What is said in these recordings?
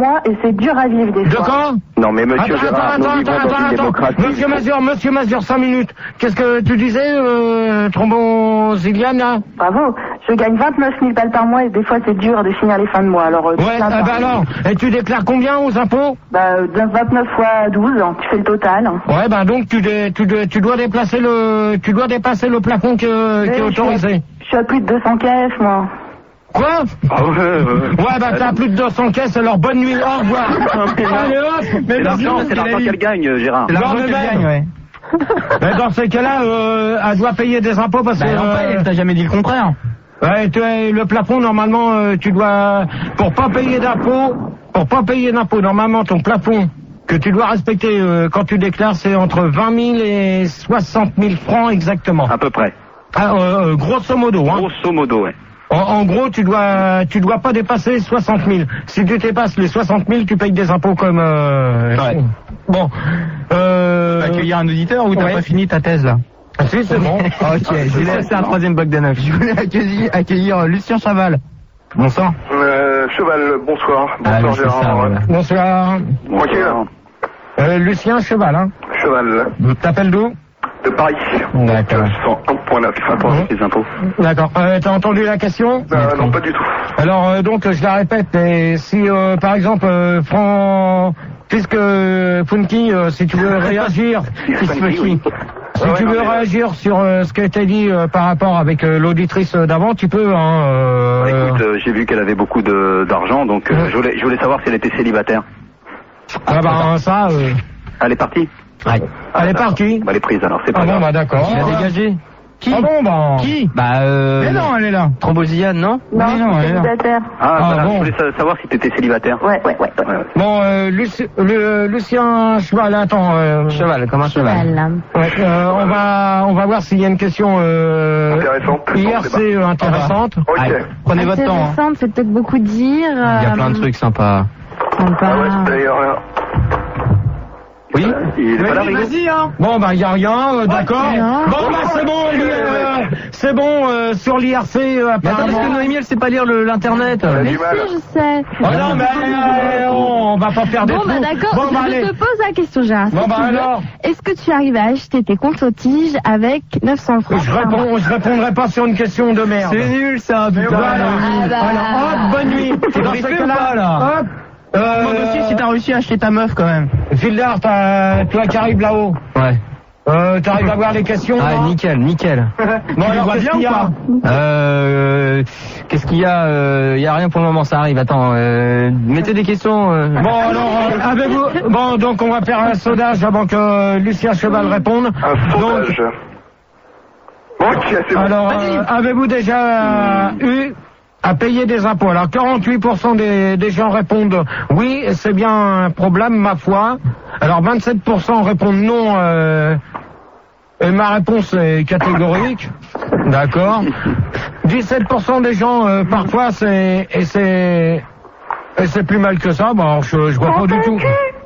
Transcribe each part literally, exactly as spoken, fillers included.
mois et c'est dur à vivre des fois. D'accord. Non mais monsieur attends, Gérard, attends, nous attends, vivons attends, dans une attends. démocratie. Monsieur Mazur, monsieur Mazur, cinq minutes. Qu'est-ce que tu disais, euh, Thrombosiliane, là? Bravo. Je gagne vingt-neuf mille balles par mois et des fois c'est dur de finir les fins de mois. Alors, euh, ouais, ah bah alors, et tu déclares combien aux impôts? Bah, vingt-neuf fois douze, tu fais le total. Ouais, bah donc tu, dé, tu, dé, tu dois déplacer le, tu dois dépasser le plafond que, qui est autorisé. Je suis à plus de deux cents caisses, moi. Quoi? Ah ouais, ouais. Ouais, bah t'as plus de deux cents caisses, alors bonne nuit, au revoir. Allez hop. Mais l'argent, c'est l'argent qu'elle gagne, Gérard. C'est l'argent qu'elle gagne, ouais. Mais dans ces cas-là, euh, elle doit payer des impôts parce bah, que... Elle en paye, elle t'a jamais dit le contraire. Ouais, tu, le plafond, normalement, euh, tu dois... Pour pas payer d'impôts, pour pas payer d'impôts, normalement, ton plafond que tu dois respecter euh, quand tu déclares, c'est entre vingt mille et soixante mille francs exactement. À peu près. Ah, euh, grosso modo, hein. Grosso modo, ouais. En, en gros, tu dois, tu dois pas dépasser soixante mille. Si tu dépasses les soixante mille, tu payes des impôts comme... Euh, ouais. Bon. Euh... Tu vas accueillir un auditeur ou t'as ouais. pas fini ta thèse, là? Ah, si, c'est bon. Ok, j'ai laissé un troisième bloc de neuf. Je voulais accueillir, accueillir Lucien Chaval. Bonsoir. Euh, Cheval, bonsoir. Bonsoir, ah, Gérard. Ça, voilà. Bonsoir. Tranquille. Euh, Lucien Cheval, hein. Cheval. T'appelles d'où? De Paris. D'accord. cent un virgule neuf, rapport avec les impôts. D'accord. Euh, t'as entendu la question? euh, Non, pas du tout. Alors, euh, donc, je la répète, et si, euh, par exemple, euh, Fran... Puisque, Funky, euh, si tu veux réagir... Funky, Si ouais, tu non, veux mais... réagir sur euh, ce qui a été dit euh, par rapport avec euh, l'auditrice d'avant, tu peux, hein. Euh, bah, écoute, euh, j'ai vu qu'elle avait beaucoup de, d'argent, donc euh, ouais. je, voulais, je voulais savoir si elle était célibataire. Ah bah ça... Euh... Elle est partie? Ouais. Elle est partie? Bah, elle est prise alors, c'est pas ah grave. bon, bah d'accord. Elle a dégagé. Qui? Ah bon, bah... Qui? Bah euh... Mais non, elle est là. Thrombosiliane, non? Non, oui, non, je suis célibataire. Ah, ah voilà, bon. je voulais sa- savoir si t'étais célibataire. Ouais, ouais, ouais. ouais. ouais. Bon, euh, Luci... le, Lucien Cheval, attends... Euh... Cheval, comme un cheval. Ouais, euh, on va on va voir s'il y a une question euh, Intéressante. I R Non, c'est C euh, intéressante. Ok. Allez, prenez votre temps. Hein. Intéressante, c'est peut-être beaucoup dire. Il y a plein de trucs sympas. Sympa. Ah ouais, c'est d'ailleurs rien. Oui? Il est pas là, Oui, Rigo? vas-y, hein. Bon, bah, il n'y a rien, euh, d'accord. rien. Bon, bah, c'est bon, euh, c'est bon, euh, sur l'I R C, euh, Mais attends, apparemment. parce que Noémie, elle sait pas lire le- l'internet. Elle a Mais du mal. si, je sais. Oh non, mais euh, on va pas faire des Bon, trous. bah d'accord, Bon, bah, je allez. te pose la question, Gérard. Bon, si bah, tu veux. alors. Est-ce que tu arrives à acheter tes comptes aux tiges avec neuf cents francs Je par mois? réponds, je répondrai pas sur une question de merde. C'est nul, ça, putain. Voilà. Ah bah. Alors, hop, bonne nuit. T'es Dans briefé ces ou cas-là, pas, là? hop. Euh, Demande aussi si t'as réussi à acheter ta meuf, quand même. Gildard, t'as, toi qui arrives là-haut. Ouais. Euh, t'arrives à voir les questions? Ah, là nickel, nickel. Bon, alors, vois qu'est-ce bien qu'il y ou a? pas Euh, qu'est-ce qu'il y a euh, Il y a rien pour le moment, ça arrive. Attends, euh, mettez des questions. Euh... Bon, alors, euh, avez-vous... Bon, donc, on va faire un sondage avant que euh, Lucien Cheval réponde. Un sondage. Donc, Ok, c'est bon. alors, euh, avez-vous déjà euh, eu à payer des impôts? Alors, quarante-huit pour cent des, des gens répondent oui, c'est bien un problème, ma foi. Alors, vingt-sept pour cent répondent non, euh, et ma réponse est catégorique. D'accord. dix-sept pour cent des gens, euh, parfois, c'est... Et c'est... Et c'est plus mal que ça, bon, alors, je, je vois pas du tout.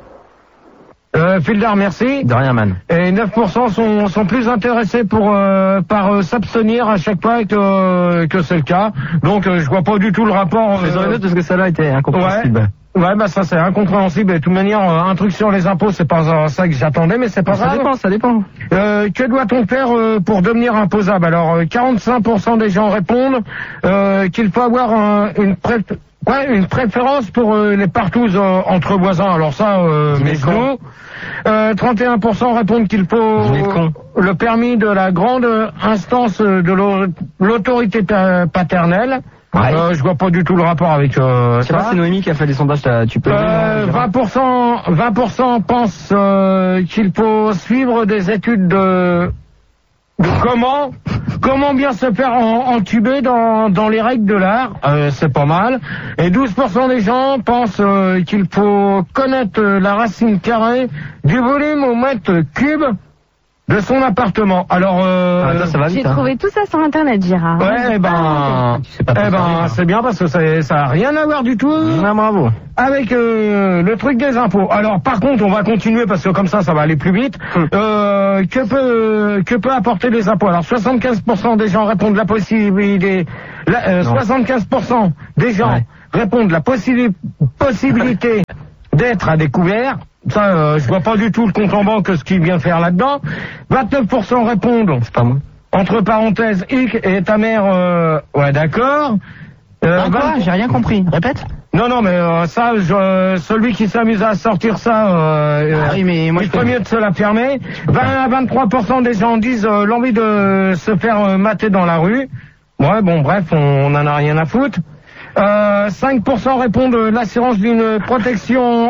Euh, Fildar, merci. De rien, man. Et neuf pour cent sont, sont plus intéressés pour, euh, par euh, s'abstenir à chaque fois que, que c'est le cas. Donc, euh, je vois pas du tout le rapport... Je les aurais noté parce que celle-là était incompréhensible. Ouais, ouais, bah ça c'est incompréhensible. Et de toute manière, euh, un truc sur les impôts, c'est pas euh, ça que j'attendais, mais c'est pas Ça grave. dépend, ça dépend. Euh, que doit-on faire euh, pour devenir imposable? Alors, euh, quarante-cinq pour cent des gens répondent euh, qu'il faut avoir un, une, pré ouais, une préférence pour euh, les partous euh, entre voisins. Alors ça, euh, mes genoux. Euh, trente et un pour cent répondent qu'il faut le permis de la grande instance de l'autorité paternelle. Ouais. Euh, je vois pas du tout le rapport avec euh, Je sais ça. pas si c'est Noémie qui a fait des sondages, tu peux... Euh, vingt pour cent, vingt pour cent pensent euh, qu'il faut suivre des études de, de comment, comment bien se faire en, entuber dans, dans les règles de l'art. Euh, c'est pas mal. Et douze pour cent des gens pensent euh, qu'il faut connaître la racine carrée du volume au mètre cube de son appartement. Alors, euh, Ah, ça, ça va J'ai vite, hein. trouvé tout ça sur Internet, Gérard. ouais, eh ben, Tu sais pas eh trop ça, ben, hein. c'est bien parce que ça, ça a rien à voir du tout. Ah, bravo. Avec euh, le truc des impôts. Alors par contre, on va continuer parce que comme ça, ça va aller plus vite. Euh, que peut que peut apporter les impôts? Alors soixante-quinze pour cent des gens répondent la possibilité. La, euh, soixante-quinze pour cent des gens Ouais. répondent la possi- possibilité d'être à découvert. Ça, euh, je vois pas du tout le compte en banque, ce qu'il vient faire là-dedans. vingt-neuf pour cent répondent, c'est pas moi, entre parenthèses, hic et ta mère, euh, ouais d'accord. Euh, Ah, quoi vingt J'ai rien compris. Répète. Non, non, mais euh, ça, je, euh, celui qui s'amuse à sortir ça, euh, Ah oui, mais moi, il je ferait peux- mieux de se la fermer. vingt à vingt-trois pour cent des gens disent euh, l'envie de se faire euh, mater dans la rue. Ouais, bon, bref, on, on en a rien à foutre. Euh, cinq pour cent répondent euh, l'assurance d'une protection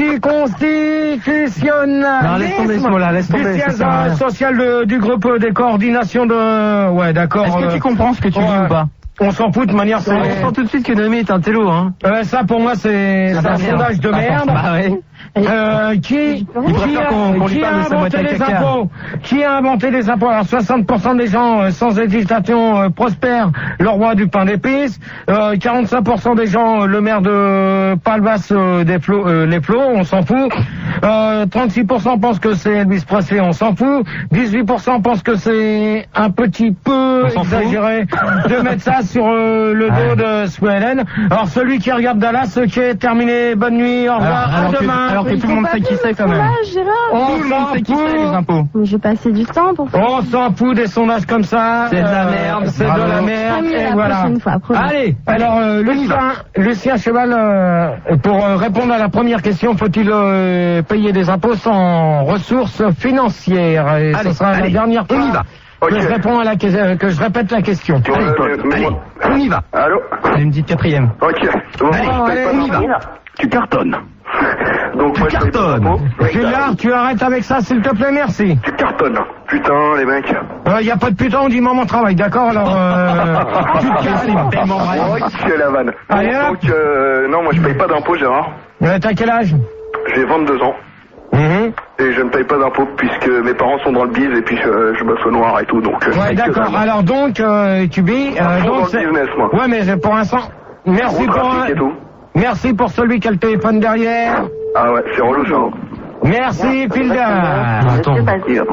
anticonstitutionnelle. Non, laisse tomber ce mot-là, laisse tomber, Du ça siège sert à rien. social de- du groupe des coordinations de... Ouais, d'accord. Est-ce que euh, tu comprends ce que tu ouais. dis ou pas? On s'en fout de manière... On sent tout de suite que Noémie est un télo, hein. Euh, ça pour moi c'est c'est un sondage de merde. Bah ouais. Euh, qui, Il qui, préfère a, qu'on- qu'on lui qui parle a de sa inventé boîte à les caca. impôts? Qui a inventé les impôts? Alors soixante pour cent des gens euh, sans hésitation euh, prospèrent le roi du pain d'épices. Euh, quarante-cinq pour cent des gens euh, le maire de Palmas euh, des Flots, euh, les Flots, on s'en fout. Euh, trente-six pour cent pensent que c'est Elvis Presley, on s'en fout. dix-huit pour cent pensent que c'est un petit peu On s'en fout. exagéré de mettre ça sur euh, le dos de Sweden. Alors celui qui regarde Dallas, euh, qui est terminé, bonne nuit, au revoir, Alors, alors à que- demain. alors que tout le monde sait qui c'est quand même. Ah, Gérard. On Tout le monde s'en sait qui c'est les fout. impôts. Mais j'ai passé du temps pour faire. On s'en fout des sondages comme ça. C'est de la Euh, merde. C'est Bravo. de la Ah, merde. mais Et la voilà. prochaine fois, promis. Allez, alors euh, Lucien, Lucien Cheval, euh, pour euh, répondre à la première question, faut-il euh, payer des impôts sans ressources financières? Et Allez, ce sera allez, la dernière on fois y va. que Ok. je réponds à la que, euh, que je répète la question. Tu vois, Allez, euh, mais allez, moi- on y va. Allô? Allez, une petite quatrième. Ok. Bon, Allez, je paye allez, pas on y d'impôts. Tu cartonnes. Donc, Tu moi, je paye pas cartonnes. d'impôts. Oui, Gilard, tu arrêtes avec ça, s'il te plaît, merci. Tu cartonnes. Putain, les mecs. Il euh, n'y a pas de putain, on dit maman travail, d'accord? Alors, euh, tu te casses. Oh, c'est la vanne. Allez, hop. Donc, euh, non, moi, je paye pas d'impôts, Gérard. Euh, T'as quel âge? J'ai vingt-deux ans. Mhm. Et je ne paye pas d'impôts puisque mes parents sont dans le biz et puis je, je bosse au noir et tout, donc... euh, je Ouais, paye que d'accord. dalle. Alors donc, euh, tu billes. À Euh, fond donc dans le c'est- business, moi. Ouais, mais pour l'instant, merci Gros pour trafic et tout. merci pour celui qui a le téléphone derrière. Ah ouais, c'est relou, ça. hein. Merci, Filda. Attends. C'est pas sûr.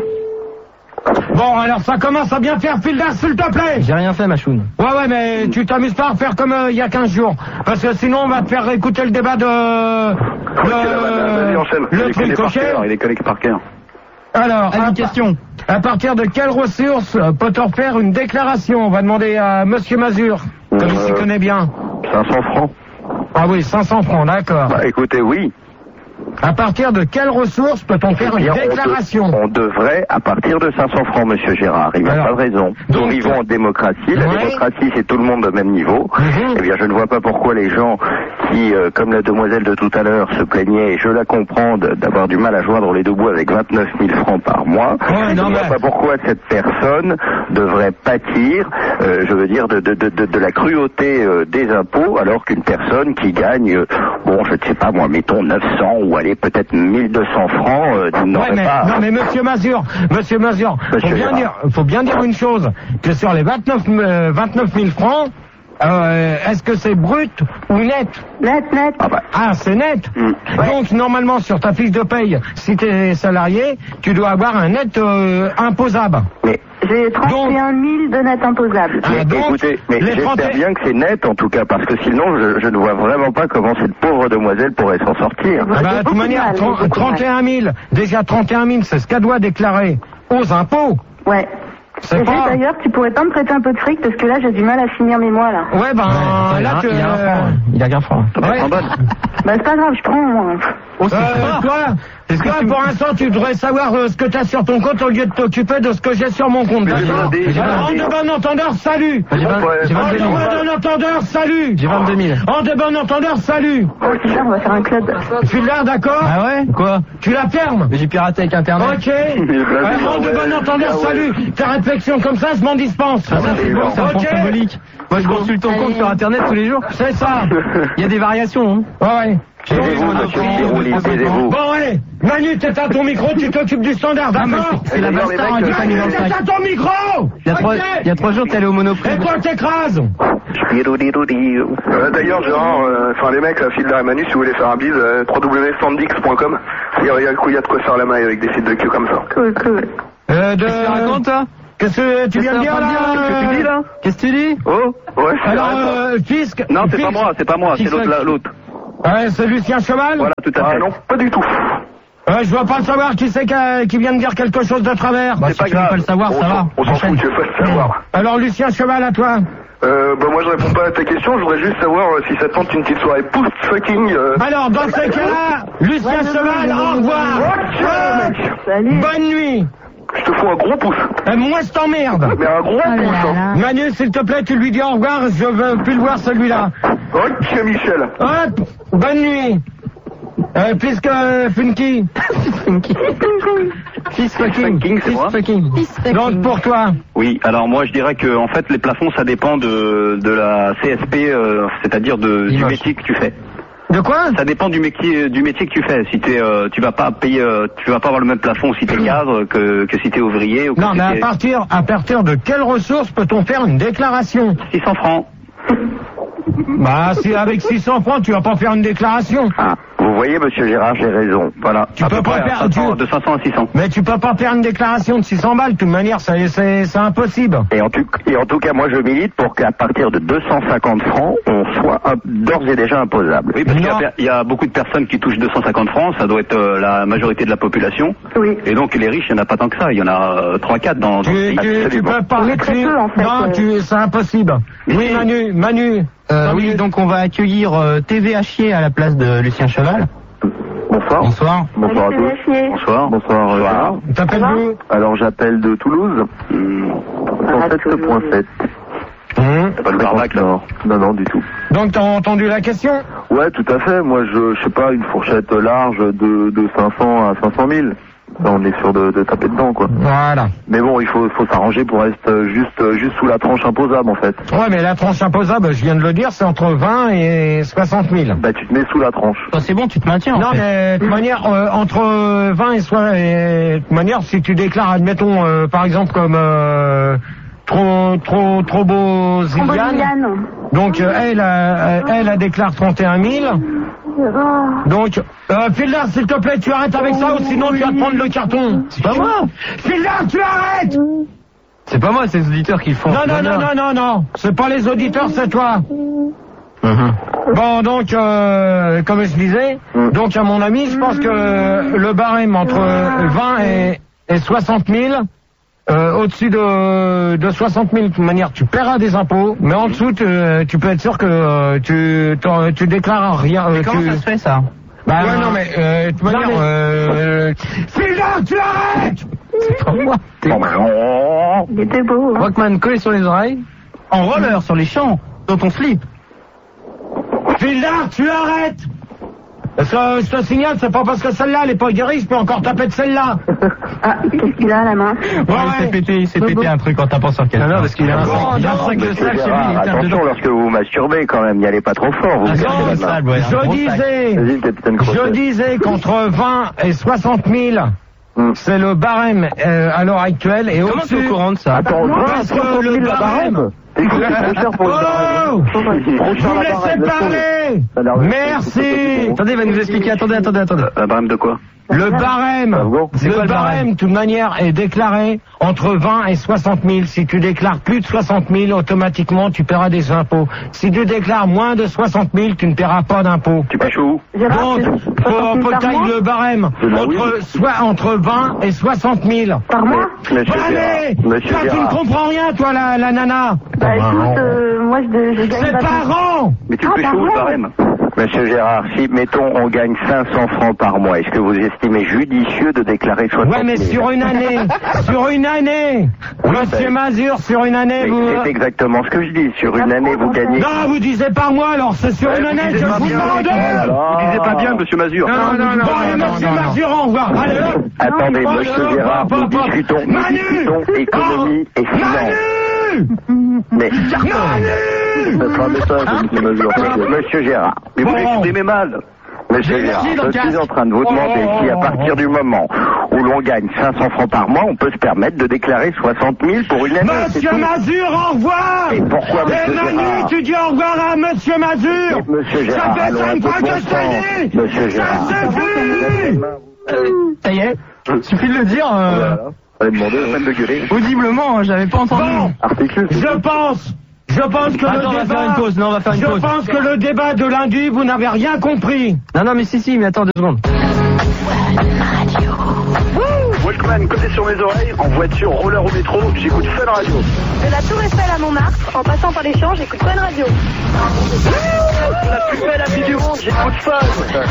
Bon, alors ça commence à bien faire, Filda, s'il te plaît. J'ai rien fait, Machoun. Ouais, ouais, mais tu t'amuses pas à faire comme euh, il y a quinze jours. Parce que sinon, on va te faire écouter le débat de... Ok, vas-y, enchaîne. Il le est collé par tricochet. cœur. Il est collé par cœur. Alors, Allez, à, une question. à partir de quelle ressource peut-on faire une déclaration? On va demander à Monsieur Mazur, comme il s'y Euh. connaît bien. cinq cents francs. Ah oui, cinq cents francs, d'accord. Bah écoutez, oui. À partir de quelle ressource peut-on faire Eh une bien, on de- déclaration? On devrait, à partir de cinq cents francs, monsieur Gérard. Il n'a Alors, pas de raison. donc, Nous vivons en démocratie. La ouais. démocratie, c'est tout le monde au même niveau. Mhm. Eh bien, je ne vois pas pourquoi les gens qui, euh, comme la demoiselle de tout à l'heure, se plaignaient, et je la comprends, de- d'avoir du mal à joindre les deux bouts avec vingt-neuf mille francs par mois. Ouais, je non, ne vois mais- pas pourquoi cette personne devrait pâtir, euh, je veux dire, de, de, de, de, de la cruauté euh, des impôts, alors qu'une personne qui gagne, euh, bon, je ne sais pas moi, mettons neuf cents ou allez peut-être mille deux cents francs, euh, Ouais, n'aurait mais, pas... non, mais Monsieur Mazur, Monsieur Mazur, faut Monsieur bien Gérard. dire, faut bien dire une chose, que sur les vingt-neuf, euh, vingt-neuf mille francs, euh, est-ce que c'est brut ou net? Net, net. Ah bah, Ah, c'est net. Mm. Donc, normalement, sur ta fiche de paye, si tu es salarié, tu dois avoir un net euh, imposable. mais... J'ai trente et un mille de net imposables. Ah, Mais donc, écoutez, mais les j'espère trente et- bien que c'est net en tout cas, parce que sinon je, je ne vois vraiment pas comment cette pauvre demoiselle pourrait s'en sortir. Ah bah, J'ai de toute beaucoup de manière, mal, j'ai trente- beaucoup de mal. trente et un mille, déjà trente et un mille, c'est ce qu'elle doit déclarer aux impôts. Ouais. C'est Et pas... d'ailleurs, tu pourrais pas me prêter un peu de fric parce que là, j'ai du mal à finir mes mois, là. Ouais, ben, Ouais, là, tu... il a un euh, franc. Il a qu'un franc. ouais. Bah, c'est pas grave, je prends, moi. Oh, c'est Euh, fort. toi, Est-ce que toi, tu- pour l'instant, tu devrais savoir euh, ce que tu as sur ton compte au lieu de t'occuper de ce que j'ai sur mon compte. Mais j'ai D'accord. demandé, j'ai Alors, en demandé. de bon entendeur, salut. J'ai vingt- j'ai En vingt-deux de mille. bon entendeur, salut. J'ai vingt-deux mille. En de bon entendeur, salut. Oh, c'est ça, on va faire un club. Tu l'as, d'accord? Ah ouais? Quoi? Tu la fermes. Mais j'ai piraté avec Internet. Ok. Alors, en de bon entendeur, salut. Ta réflexion comme ça, je m'en dispense. Ah, ça, c'est bon, c'est un fonds Ok. symbolique. Moi, je consulte ton compte sur Internet tous les jours. C'est ça. Il y a des variations, hein. Ouais. Taisez-vous, monsieur Girouli, taisez-vous. Bon, allez. Manu, t'es à ton micro, tu t'occupes du standard, Ah, mais d'accord? c'est- c'est la D'ailleurs, Bastard, les hein, mecs, qui t'a mis dans Manu, le t'es sac. à ton micro. Il y a trois, Ok. il y a trois jours, t'es allé au Monoprix. Et toi, t'écrases. Euh, D'ailleurs, Gérard, euh, enfin les mecs, la file et Manu, si vous voulez faire un bise, euh, w w w point sandix point com. Il y, a- il y a il y a de quoi faire la maille avec des sites de queue comme ça. Cool, cool. Euh, de... Qu'est-ce que tu racontes, toi? Qu'est-ce que tu viens de dire là? Qu'est-ce que tu dis là? Qu'est-ce que tu dis? Oh, ouais, je Alors, euh, fisc. Non, c'est fisc. pas moi, c'est pas moi, c'est Fisc. l'autre. là, l'autre. Ouais, c'est Lucien Cheval. Voilà, tout à Ah fait. non, pas du tout. Ouais, je veux pas le savoir. Qui c'est qui, qui vient de dire quelque chose de travers? Bah, C'est si pas tu veux grave. pas le savoir, On ça s'en- va. On s'en fout, Enchaîne. tu veux pas le savoir. Alors, Lucien Cheval, à toi. Euh, bah moi je réponds pas à ta question, je voudrais juste savoir euh, si ça tente une petite soirée post-fucking. Euh... Alors, dans ce cas-là, Lucien Cheval, au revoir. Ok, mec. Salut. Bonne nuit. Je te fous un gros pouce. Euh, moi, je t'emmerde. Mais un gros Oh là pouce, hein. là. Manu, s'il te plaît, tu lui dis au revoir. Je veux plus le voir, celui-là. Ok, Michel. Hop, bonne nuit. Euh, puisque Funky. Fils fucking. Fucking, c'est Fils moi. fucking. Donc pour toi. Oui, alors moi je dirais que en fait les plafonds ça dépend de, de la C S P, euh, c'est-à-dire de, du L'image. métier que tu fais. De quoi? Ça dépend du métier du métier que tu fais. Si t'es, euh, tu vas pas payer, euh, tu vas pas avoir le même plafond si t'es cadre que, que si t'es ouvrier ou que Non, si mais à t'es partir, à partir de quelles ressources peut-on faire une déclaration? six cents francs. Bah, si avec six cents francs, tu vas pas faire une déclaration. Ah, vous voyez, monsieur Gérard, j'ai raison. Voilà. Tu À peux peu pas près, faire- à cinq cents, tu- de cinq cents à six cents. Mais tu peux pas faire une déclaration de six cents balles. De toute manière, ça- c'est c'est impossible. Et en, tout, et en tout cas, moi je milite pour qu'à partir de deux cent cinquante francs, on soit un- d'ores et déjà imposable. Oui, parce qu'il y Non. a, il y a beaucoup de personnes qui touchent deux cent cinquante francs, ça doit être euh, la majorité de la population. Oui. Et donc les riches, il n'y en a pas tant que ça, il y en a euh, trois quatre dans, dans Tu, ce pays. tu, tu Absolument. peux pas. On est très tu- peu, en fait, Non, euh. tu, c'est impossible. Oui, Manu, Manu. Euh, cinq oui, minutes. donc on va accueillir euh, T V Hachier à la place de Lucien Cheval. Bonsoir. Bonsoir. Bonsoir à Salut, tous. Sébastien. Bonsoir. Bonsoir. euh, Gérard. T'appelles Ça va d'où? Alors j'appelle de Toulouse. Hmm. Ah, Toulouse. cent sept point sept. Hum. C'est pas le Barbac là. Non, non, du tout. Donc t'as entendu la question? Ouais, tout à fait. Moi, je, je sais pas, une fourchette large de, de cinq cents à cinq cent mille. Là, on est sûr de, de taper dedans, quoi. Voilà. Mais bon, il faut, faut s'arranger pour rester juste, juste sous la tranche imposable, en fait. Ouais, mais la tranche imposable, je viens de le dire, c'est entre vingt et soixante mille. Bah, tu te mets sous la tranche. Toi, c'est bon, tu te maintiens. en Non, fait. mais de toute manière, euh, entre vingt et soixante, et de toute manière, si tu déclares, admettons, euh, par exemple, comme euh, trop, trop, trop beau Ziliane, Tromboliane. donc euh, elle, euh, elle, elle déclare trente et un mille. Oh. Donc, euh, Phildar, s'il te plaît, tu arrêtes avec ça, ou sinon tu vas te prendre le carton. C'est pas moi. Phildar, tu arrêtes. C'est pas moi, c'est les auditeurs qui le font. Non, non, non, non, non, non, c'est pas les auditeurs, c'est toi. Mhm. Bon, donc, euh, comme je disais, donc à mon avis, je pense que le barème entre vingt et, et soixante mille, euh, au-dessus de, de soixante mille, de toute manière, tu paieras des impôts, mais en dessous, tu, tu peux être sûr que euh, tu, t'en- tu déclares rien. euh, Comment tu... ça se fait, ça? Bah, ouais, non, mais, euh, de toute manière, mais- euh... Phildar, tu arrêtes. C'est pas moi. Il était beau. Hein. Rockman collé sur les oreilles, en roller sur les champs, dans ton slip. Phildar, tu arrêtes. Parce que euh, je te signale, c'est pas parce que celle-là, elle est pas guérie, je peux encore taper de celle-là. Ah, qu'est-ce qu'il a à la main? Ouais, il s'est ouais. pété, il s'est pété un truc en tapant sur quelqu'un. Non, parce qu'il a un Bon, sac, il a un non, sac de monsieur sac chez lui, Gérard, il est attention dedans. lorsque vous vous masturbez quand même, n'y allez pas trop fort. Vous Ah, vous cassez non, la ça, main. ouais, un Je gros sac. disais, Vas-y, capitaine Crochet. je disais qu'entre vingt et soixante mille, Hmm. c'est le barème euh, à l'heure actuelle, et Comment tu es au-dessus... au courant de ça? Attends, Parce que le barème... Écoute, c'est trop cher pour le Oh, barème. Trop cher vous la laissez barème, laisse tomber. parler. Ça a l'air de- Merci. Attendez, il va nous expliquer. Attendez, attendez, attendez. Un barème de quoi? Le barème, Ah bon C'est quoi le le barème barème, de toute manière, est déclaré entre vingt et soixante mille. Si tu déclares plus de soixante mille, automatiquement, tu paieras des impôts. Si tu déclares moins de soixante mille, tu ne paieras pas d'impôts. Tu pêches où? Gérard, Donc, c'est faut, soixante mille faut par tailler mois le barème De la entre, soit entre vingt et soixante mille. Par mois? Monsieur Bah, Gérard. allez, Monsieur toi, tu ne Gérard. comprends rien, toi, la, la nana. Bah écoute, euh, moi je, je gagne C'est pas par an. Mais tu Ah, pêches par où le mois. barème? Monsieur Gérard, si, mettons, on gagne cinq cents francs par mois, est-ce que vous estimez judicieux de déclarer soixante mille? Ouais, mais sur une année, sur une année, Monsieur Mazur, sur une année, Mais vous... c'est exactement ce que je dis. Sur une année, vous gagnez... Non, vous disiez par mois, alors c'est sur Ouais, une vous année, disiez je pas vous bien. demande. Vous disiez pas bien, monsieur Mazur. Non, non, non, non, Bon, allez, non, Monsieur non, non. Mazur, au revoir. Allez, hop. Attendez, Non, monsieur non, Gérard, pas, nous pas, pas. discutons, nous Manu. discutons économie et finance. Manu. Mais, Manu. Ça sera un message, monsieur Mazur. t'inquiète. monsieur Gérard, mais vous Bon. l'exprimez mal. Monsieur J'ai Gérard, énergie dans le je suis casque. en train de vous Oh, demander oh, si à oh, partir oh. du moment où l'on gagne cinq cents francs par mois, on peut se permettre de déclarer soixante mille pour une année. c'est Monsieur tout. Mazur, au revoir. Et pourquoi, Et monsieur Manu, Gérard tu dis au revoir à Monsieur Mazur. Mais, monsieur Gérard, ça fait allons un cinq peu fois de que bon je te dis. sens, monsieur Gérard. Ça suffit. Ça y est, suffit de le dire. euh, Allez demander. Même de gueuler. Audiblement, j'avais pas entendu. Bon, Articule. je pense, je pense que Attends, on le va débat... faire une pause. Non, on va faire une je pause. pense que le débat de lundi, vous n'avez rien compris. Non, non, mais si, si, mais attends deux secondes. Walkman côté sur mes oreilles, en voiture, roller au métro, j'écoute Fun Radio. De la Tour Eiffel à Montmartre, en passant par les champs, j'écoute Fun Radio. La plus belle appli du monde, j'écoute Fun.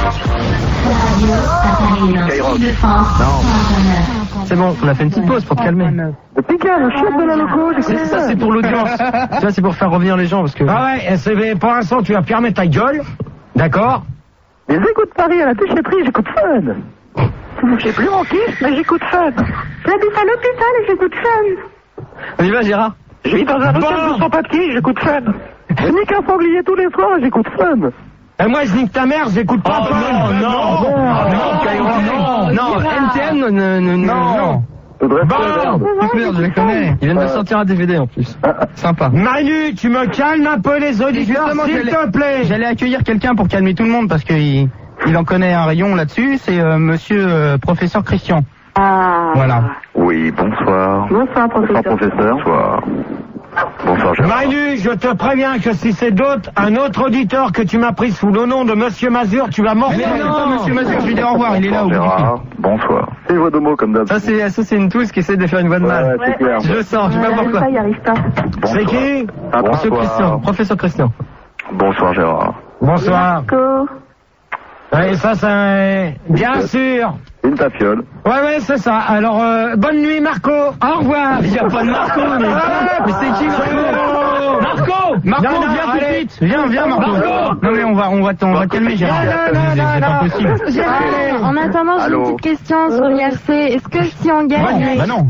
C'est bon, on a fait une petite pause pour te calmer. Le Picard, le chef de la loco, C'est- Ça, c'est pour l'audience. Tu vois, c'est pour faire revenir les gens parce que. Ah ouais, c'est, pour l'instant, tu vas fermer ta gueule, d'accord? Les écoutes Paris à la déchetterie, j'écoute Fun. J'ai plus mon kiff, mais j'écoute Fun. J'habite à l'hôpital et j'écoute Fun. On y va, Gérard. Je vis dans un hôtel Bon. de sans papier, j'écoute Fun. Je nique un sanglier tous les soirs, j'écoute Fun. Et moi, je nique ta mère, j'écoute pas Oh, Fun. non, non, non, Skyrock, non, non, N T M, non, non, non, non. Faudrait Bon. faire merde. Merde, je les connais. Ils viennent de sortir un D V D en plus. Sympa. Manu, tu me calmes un peu les auditeurs, Justement, s'il j'allais- te plaît. J'allais accueillir quelqu'un pour calmer tout le monde parce qu'il il en connaît un rayon là-dessus. C'est euh, monsieur euh, professeur Christian. Ah. Voilà. Oui, bonsoir. Bonsoir, Bonsoir, professeur. professeur. Bonsoir. Bonsoir, Gérard. Manu, je te préviens que si c'est d'autres, un autre auditeur que tu m'as pris sous le nom de Monsieur Mazur, tu vas morfler. Mais non, monsieur Mazur, je lui dis au revoir, il est là au bout du fil. Gérard, bonsoir. C'est une voix de mots comme d'hab. Ça, c'est, ça, c'est une touche qui essaie de faire une voix de Ouais, mal. c'est clair. Je le sens, je sais pas Il arrive pourquoi. pas, il arrive pas. Bonsoir. C'est qui? Ah, Monsieur bonsoir. Christian, professeur Christian. Bonsoir, Gérard. Bonsoir. Marco. Oui, ça, c'est... Bien sûr. Une tafiole. Ouais, ouais, c'est ça. Alors, euh, bonne nuit, Marco. Au revoir. Il n'y a pas de Marco, mais, mais c'est qui Marco? Marco! Marco, Non, non, viens tout de allez. suite. Viens, viens, Marco. Marco. Non mais on va, on va, on va calmer Gérard. Non, non, C'est- non, C'est non, pas non. possible. Gérard, en attendant, j'ai une Allô. petite question sur l'I R C. Est-ce que si on gagne, Bah non.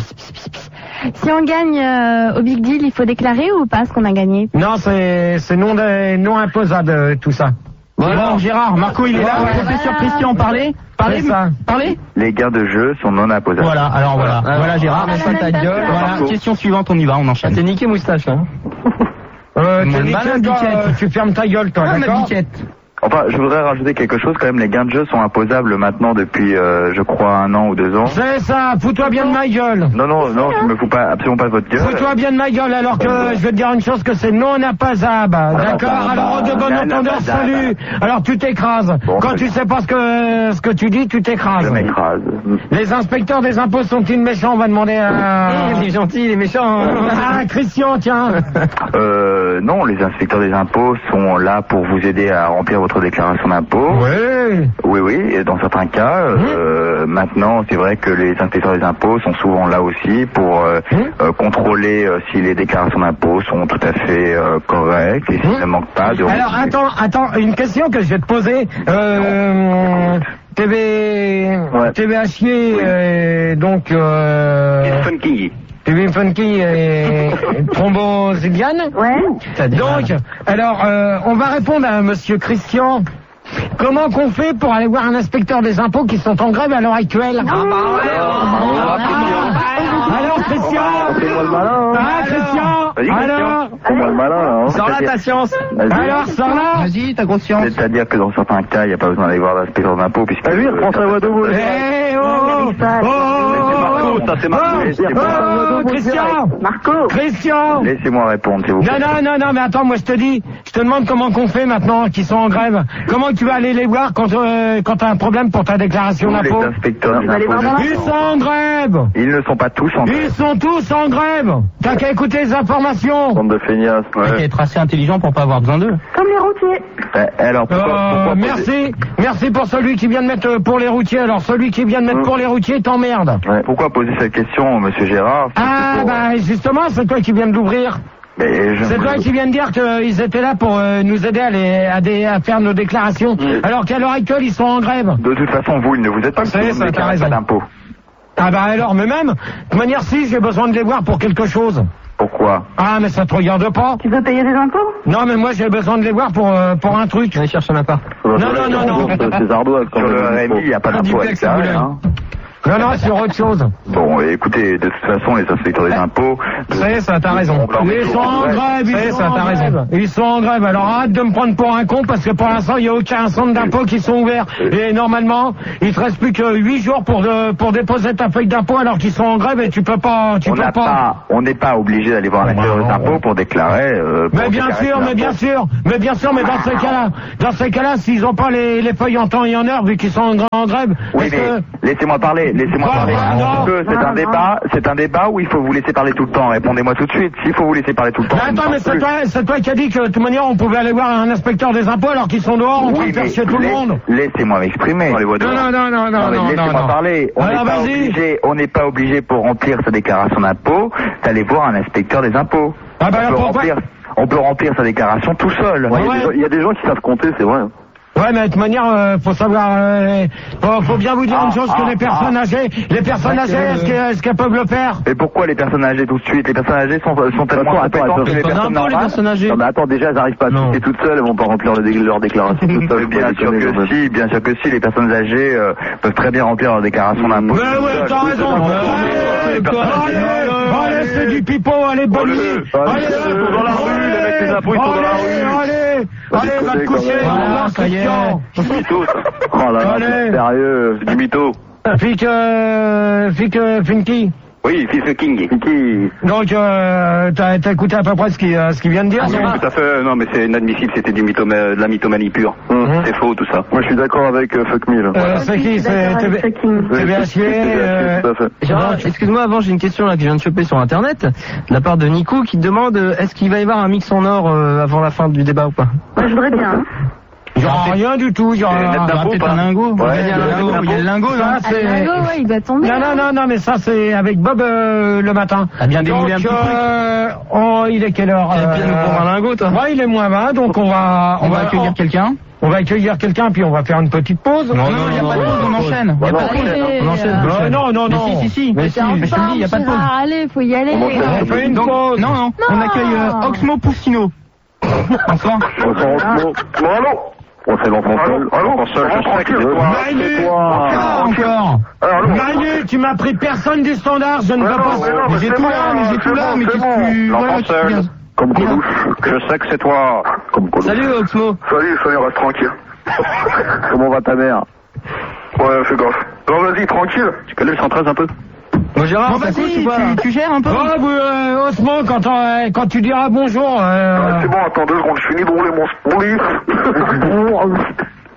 si on gagne euh, au Big Deal, il faut déclarer ou pas ce qu'on a gagné? Non, c'est, c'est non, de- non imposable, euh, tout ça. Bon, Gérard, Marco, il est là. Ouais. Professeur Christian, parlez. Parlez, C'est ça. parlez. Les gains de jeu sont non imposables. Voilà, alors voilà. Alors, Voilà Gérard. on a Voilà, la même ta personne. gueule, Voilà, question suivante, on y va, on Ah, enchaîne. t'es niqué moustache, là. Euh, Mon t'es malin niqué, toi, biquette. euh, tu fermes ta gueule, toi, Ah, ma d'accord? biquette. Enfin, je voudrais rajouter quelque chose quand même. Les gains de jeu sont imposables maintenant depuis, euh, je crois, un an ou deux ans. C'est ça, fous-toi bien de ma gueule. Non, non, non, je me fous pas, absolument pas de votre gueule. Fous-toi bien de ma gueule, alors que je vais te dire une chose, que c'est non imposable. D'accord? bah, Alors, de bon bah, entendeur, bah, bah, salut. Alors, tu t'écrases. Bon, Quand bah, tu sais pas ce que, ce que tu dis, tu Je t'écrases. m'écrase. Les inspecteurs des impôts sont-ils méchants? On va demander à... Il est gentil, il est méchant. Ah, Christian, tiens. Euh, non, les inspecteurs des impôts sont là pour vous aider à remplir votre déclaration d'impôt. Oui. Oui, oui, et dans certains cas, euh, maintenant, c'est vrai que les inspecteurs des impôts sont souvent là aussi pour euh, euh, contrôler euh, si les déclarations d'impôts sont tout à fait euh, correctes et s'il ne manque pas de... Alors, attends, attends, une question que je vais te poser. Euh, T V, Ouais. T V H I, euh, donc, euh, Funky. T V Funky et Thrombosidiane. Ouais. Donc, alors, euh, on va répondre à Monsieur Christian. Comment qu'on fait pour aller voir un inspecteur des impôts qui sont en grève à l'heure actuelle? Ah bah ouais. Alors, Christian. Fais-moi le malin, hein. Ah, Christian. Vas-y, Christian. Alors. Fais-moi le malin, là, hein. Sors là ta science. Vas-y. Alors, sors là. Vas-y, ta conscience. C'est-à-dire que dans certains cas, il n'y a pas besoin d'aller voir l'inspecteur d'impôts puisque... Ah oui, reprends sa voix de mots. Eh, oh, oh, oh, C'est Marco, ça, c'est Marco. oh, Laissez-moi. oh, Christian. Marco. Christian. Laissez-moi répondre, s'il vous plaît. Non, non, non, non, mais attends, moi je te dis, je te demande comment qu'on fait maintenant, qu'ils sont en grève. Comment tu vas aller les voir quand, euh, quand t'as un problème pour ta déclaration Tous d'impôt? les inspecteurs des va aller impôts, voir dans Ils sont en grève. ils ne sont pas tous en Ils grève. sont tous en grève. T'as qu'à écouter les informations. Bande de feignasses. Il faut être assez intelligent pour pas avoir besoin d'eux. Comme les routiers. Eh, alors, pourquoi, Euh, pourquoi poser- merci, merci pour celui qui vient de mettre euh, pour les routiers. Alors celui qui vient de mettre Hum. pour les routiers t'emmerde. Ouais, pourquoi poser cette question, monsieur Gérard? C'est Ah pour- bah justement, c'est toi qui viens de l'ouvrir. Mais je- C'est toi qui viens de dire qu'ils étaient là pour euh, nous aider à, les, à, des- à faire nos déclarations. Alors qu'à l'heure actuelle, ils sont en grève. De toute façon, vous, ils ne vous êtes pas C'est parce que vous ça, ne t'as déclarez pas raison. d'impôt. Ah bah alors, mais même, de toute manière, si, j'ai besoin de les voir pour quelque chose. Pourquoi? Ah, mais ça te regarde pas. Tu veux payer des impôts? Non, mais moi, j'ai besoin de les voir pour, euh, pour un truc. Allez chercher un appart. Non, non, non, non. C'est ardoise quand Sur le même. R M I, il n'y a pas d'impôt avec duplex, ça. à Boulogne. Hein. Non, non, sur autre chose. Bon, écoutez, de toute façon, les inspecteurs des impôts... Ça y est, ça, t'as raison. Ils sont en grève, ils sont en grève. Ils sont en grève. Alors arrête de me prendre pour un con parce que pour l'instant, il n'y a aucun centre d'impôt qui sont ouverts. Et normalement, il te reste plus que huit jours pour, de, pour déposer ta feuille d'impôt alors qu'ils sont en grève et tu peux pas... Tu on peux n'a pas... pas... On n'est pas obligé d'aller voir l'inspecteur des impôts pour déclarer... Euh, pour mais bien déclarer sûr, mais bien sûr, mais bien sûr, mais dans ces cas-là, dans ces cas-là, s'ils n'ont pas les, les feuilles en temps et en heure, vu qu'ils sont en, en grève... Oui, mais que... laissez-moi parler, laissez-moi Voilà, parler. non. Un petit peu, c'est un débat, c'est un débat où il faut vous laisser parler tout le temps. Répondez-moi tout de suite. S'il faut vous laisser parler tout le temps. Mais attends, mais c'est toi, c'est toi qui as dit que de toute manière on pouvait aller voir un inspecteur des impôts alors qu'ils sont dehors en train Oui, de faire mais chier tout le laisse- monde. Laissez-moi m'exprimer. Non, non, non, non, non, mais non, laissez-moi non, non. parler. On n'est Alors, pas vas-y. obligé, on n'est pas obligé pour remplir sa déclaration d'impôt d'aller voir un inspecteur des impôts. Ah bah on, alors peut pourquoi remplir, on peut remplir sa déclaration tout seul. Ouais, il y a Ouais. des gens- il y a des gens qui savent compter, c'est vrai. Ouais, mais de toute manière, euh, faut savoir, euh, faut, faut bien vous dire Ah, une chose, que ah, les personnes ah. âgées, les personnes âgées, est-ce qu'elles, est-ce qu'elles peuvent le faire? Et pourquoi les personnes âgées tout de suite? Les personnes âgées sont, sont tellement Attends, attends, compétentes que attends. les Pas personnes d'impôt, les normales. personnes âgées. Non mais attends, déjà elles n'arrivent pas à Non. piquer toutes seules, elles vont pas remplir le dé- leur déclaration toutes seules. Bien sûr que si, bien sûr que si, les personnes âgées euh, peuvent très bien remplir leur déclaration d'impôt. Mais ouais, t'as raison. Allez, allez, allez, c'est du pipeau, allez, bonne nuit. Allez, Ils sont dans la rue, les mecs des impôts, ils sont dans la rue. Allez, allez, allez, va te coucher. Voilà, ça y est. C'est mytho, ça. Oh là là, Allez. c'est sérieux. C'est du mytho. Fic, euh, Fic, euh, Finky. Oui, fils de King. Qui Donc, euh, t'as, t'as écouté à peu près ce qu'il, euh, ce qu'il vient de dire, Oui, non? tout à fait. Non, mais c'est inadmissible, c'était du mythoma- de la mythomanie pure. Mhm. C'est faux, tout ça. Moi je suis d'accord avec euh, Fuck Me là. Euh, c'est qui? C'est T V H, euh, Tout à fait. Gérard, excuse-moi, avant j'ai une question là que je viens de choper sur internet, de la part de Nico qui demande euh, est-ce qu'il va y avoir un mix en or euh, avant la fin du débat ou pas? Moi, je voudrais bien. Hein. Il y aura rien du tout, il y aura... Et net Il y aura d'impôt, peut-être pas un lingot. Ouais, il y a il y a un lingot, un il y a le lingot Ça, là. Ah, c'est... le lingot, ouais, il doit tomber. Non, non, non, non, mais ça, c'est avec Bob euh, le matin. T'as bien démoulé un Donc, petit truc. euh, oh, il est quelle heure? Tu viens de nous prendre un lingot, toi. Ouais, il est moins vingt, donc on va... On va accueillir quelqu'un. On va accueillir quelqu'un, puis on va faire une petite pause. Non, non, il n'y a pas de pause, on enchaîne. Il y a Non, pas de pause. allez, On enchaîne. euh, on enchaîne. non, non, Mais non. si, si, si. Mais si, T'es en mais je te le dis, il n'y a pas de pause. Gérard, allez, faut y aller. On enchaîne. On fait une Donc, pause. non, non, on accueille euh, Oxmo Poussino. Bonsoir. Bonsoir Osmo. Bon allô. On fait l'enfant seul. Allô, seul, je crois que c'est toi. Manu, Ah, encore. Manu, tu m'as pris personne du standard, je ne Ouais, veux non, pas... mais non, Mais j'ai c'est tout bon, là, mais j'ai c'est tout là, bon, mais c'est qu'est-ce bon. que tu... L'enfant Voilà, tu seul. viens. Comme Coluche. Je sais que c'est toi. Comme Coluche. Salut Oxmo. Salut, salut, reste tranquille. Comment va ta mère? Ouais, fais gaffe. Non, vas-y, tranquille. Tu connais le cent treize un peu? Bon Gérard, Bon, ça vas-y, couche ou pas là tu, tu gères un peu? Oh, vous, euh, Osmo, quand, on- quand tu diras bonjour... euh, Ouais, c'est bon, attends deux secondes, je finis de rouler mon split.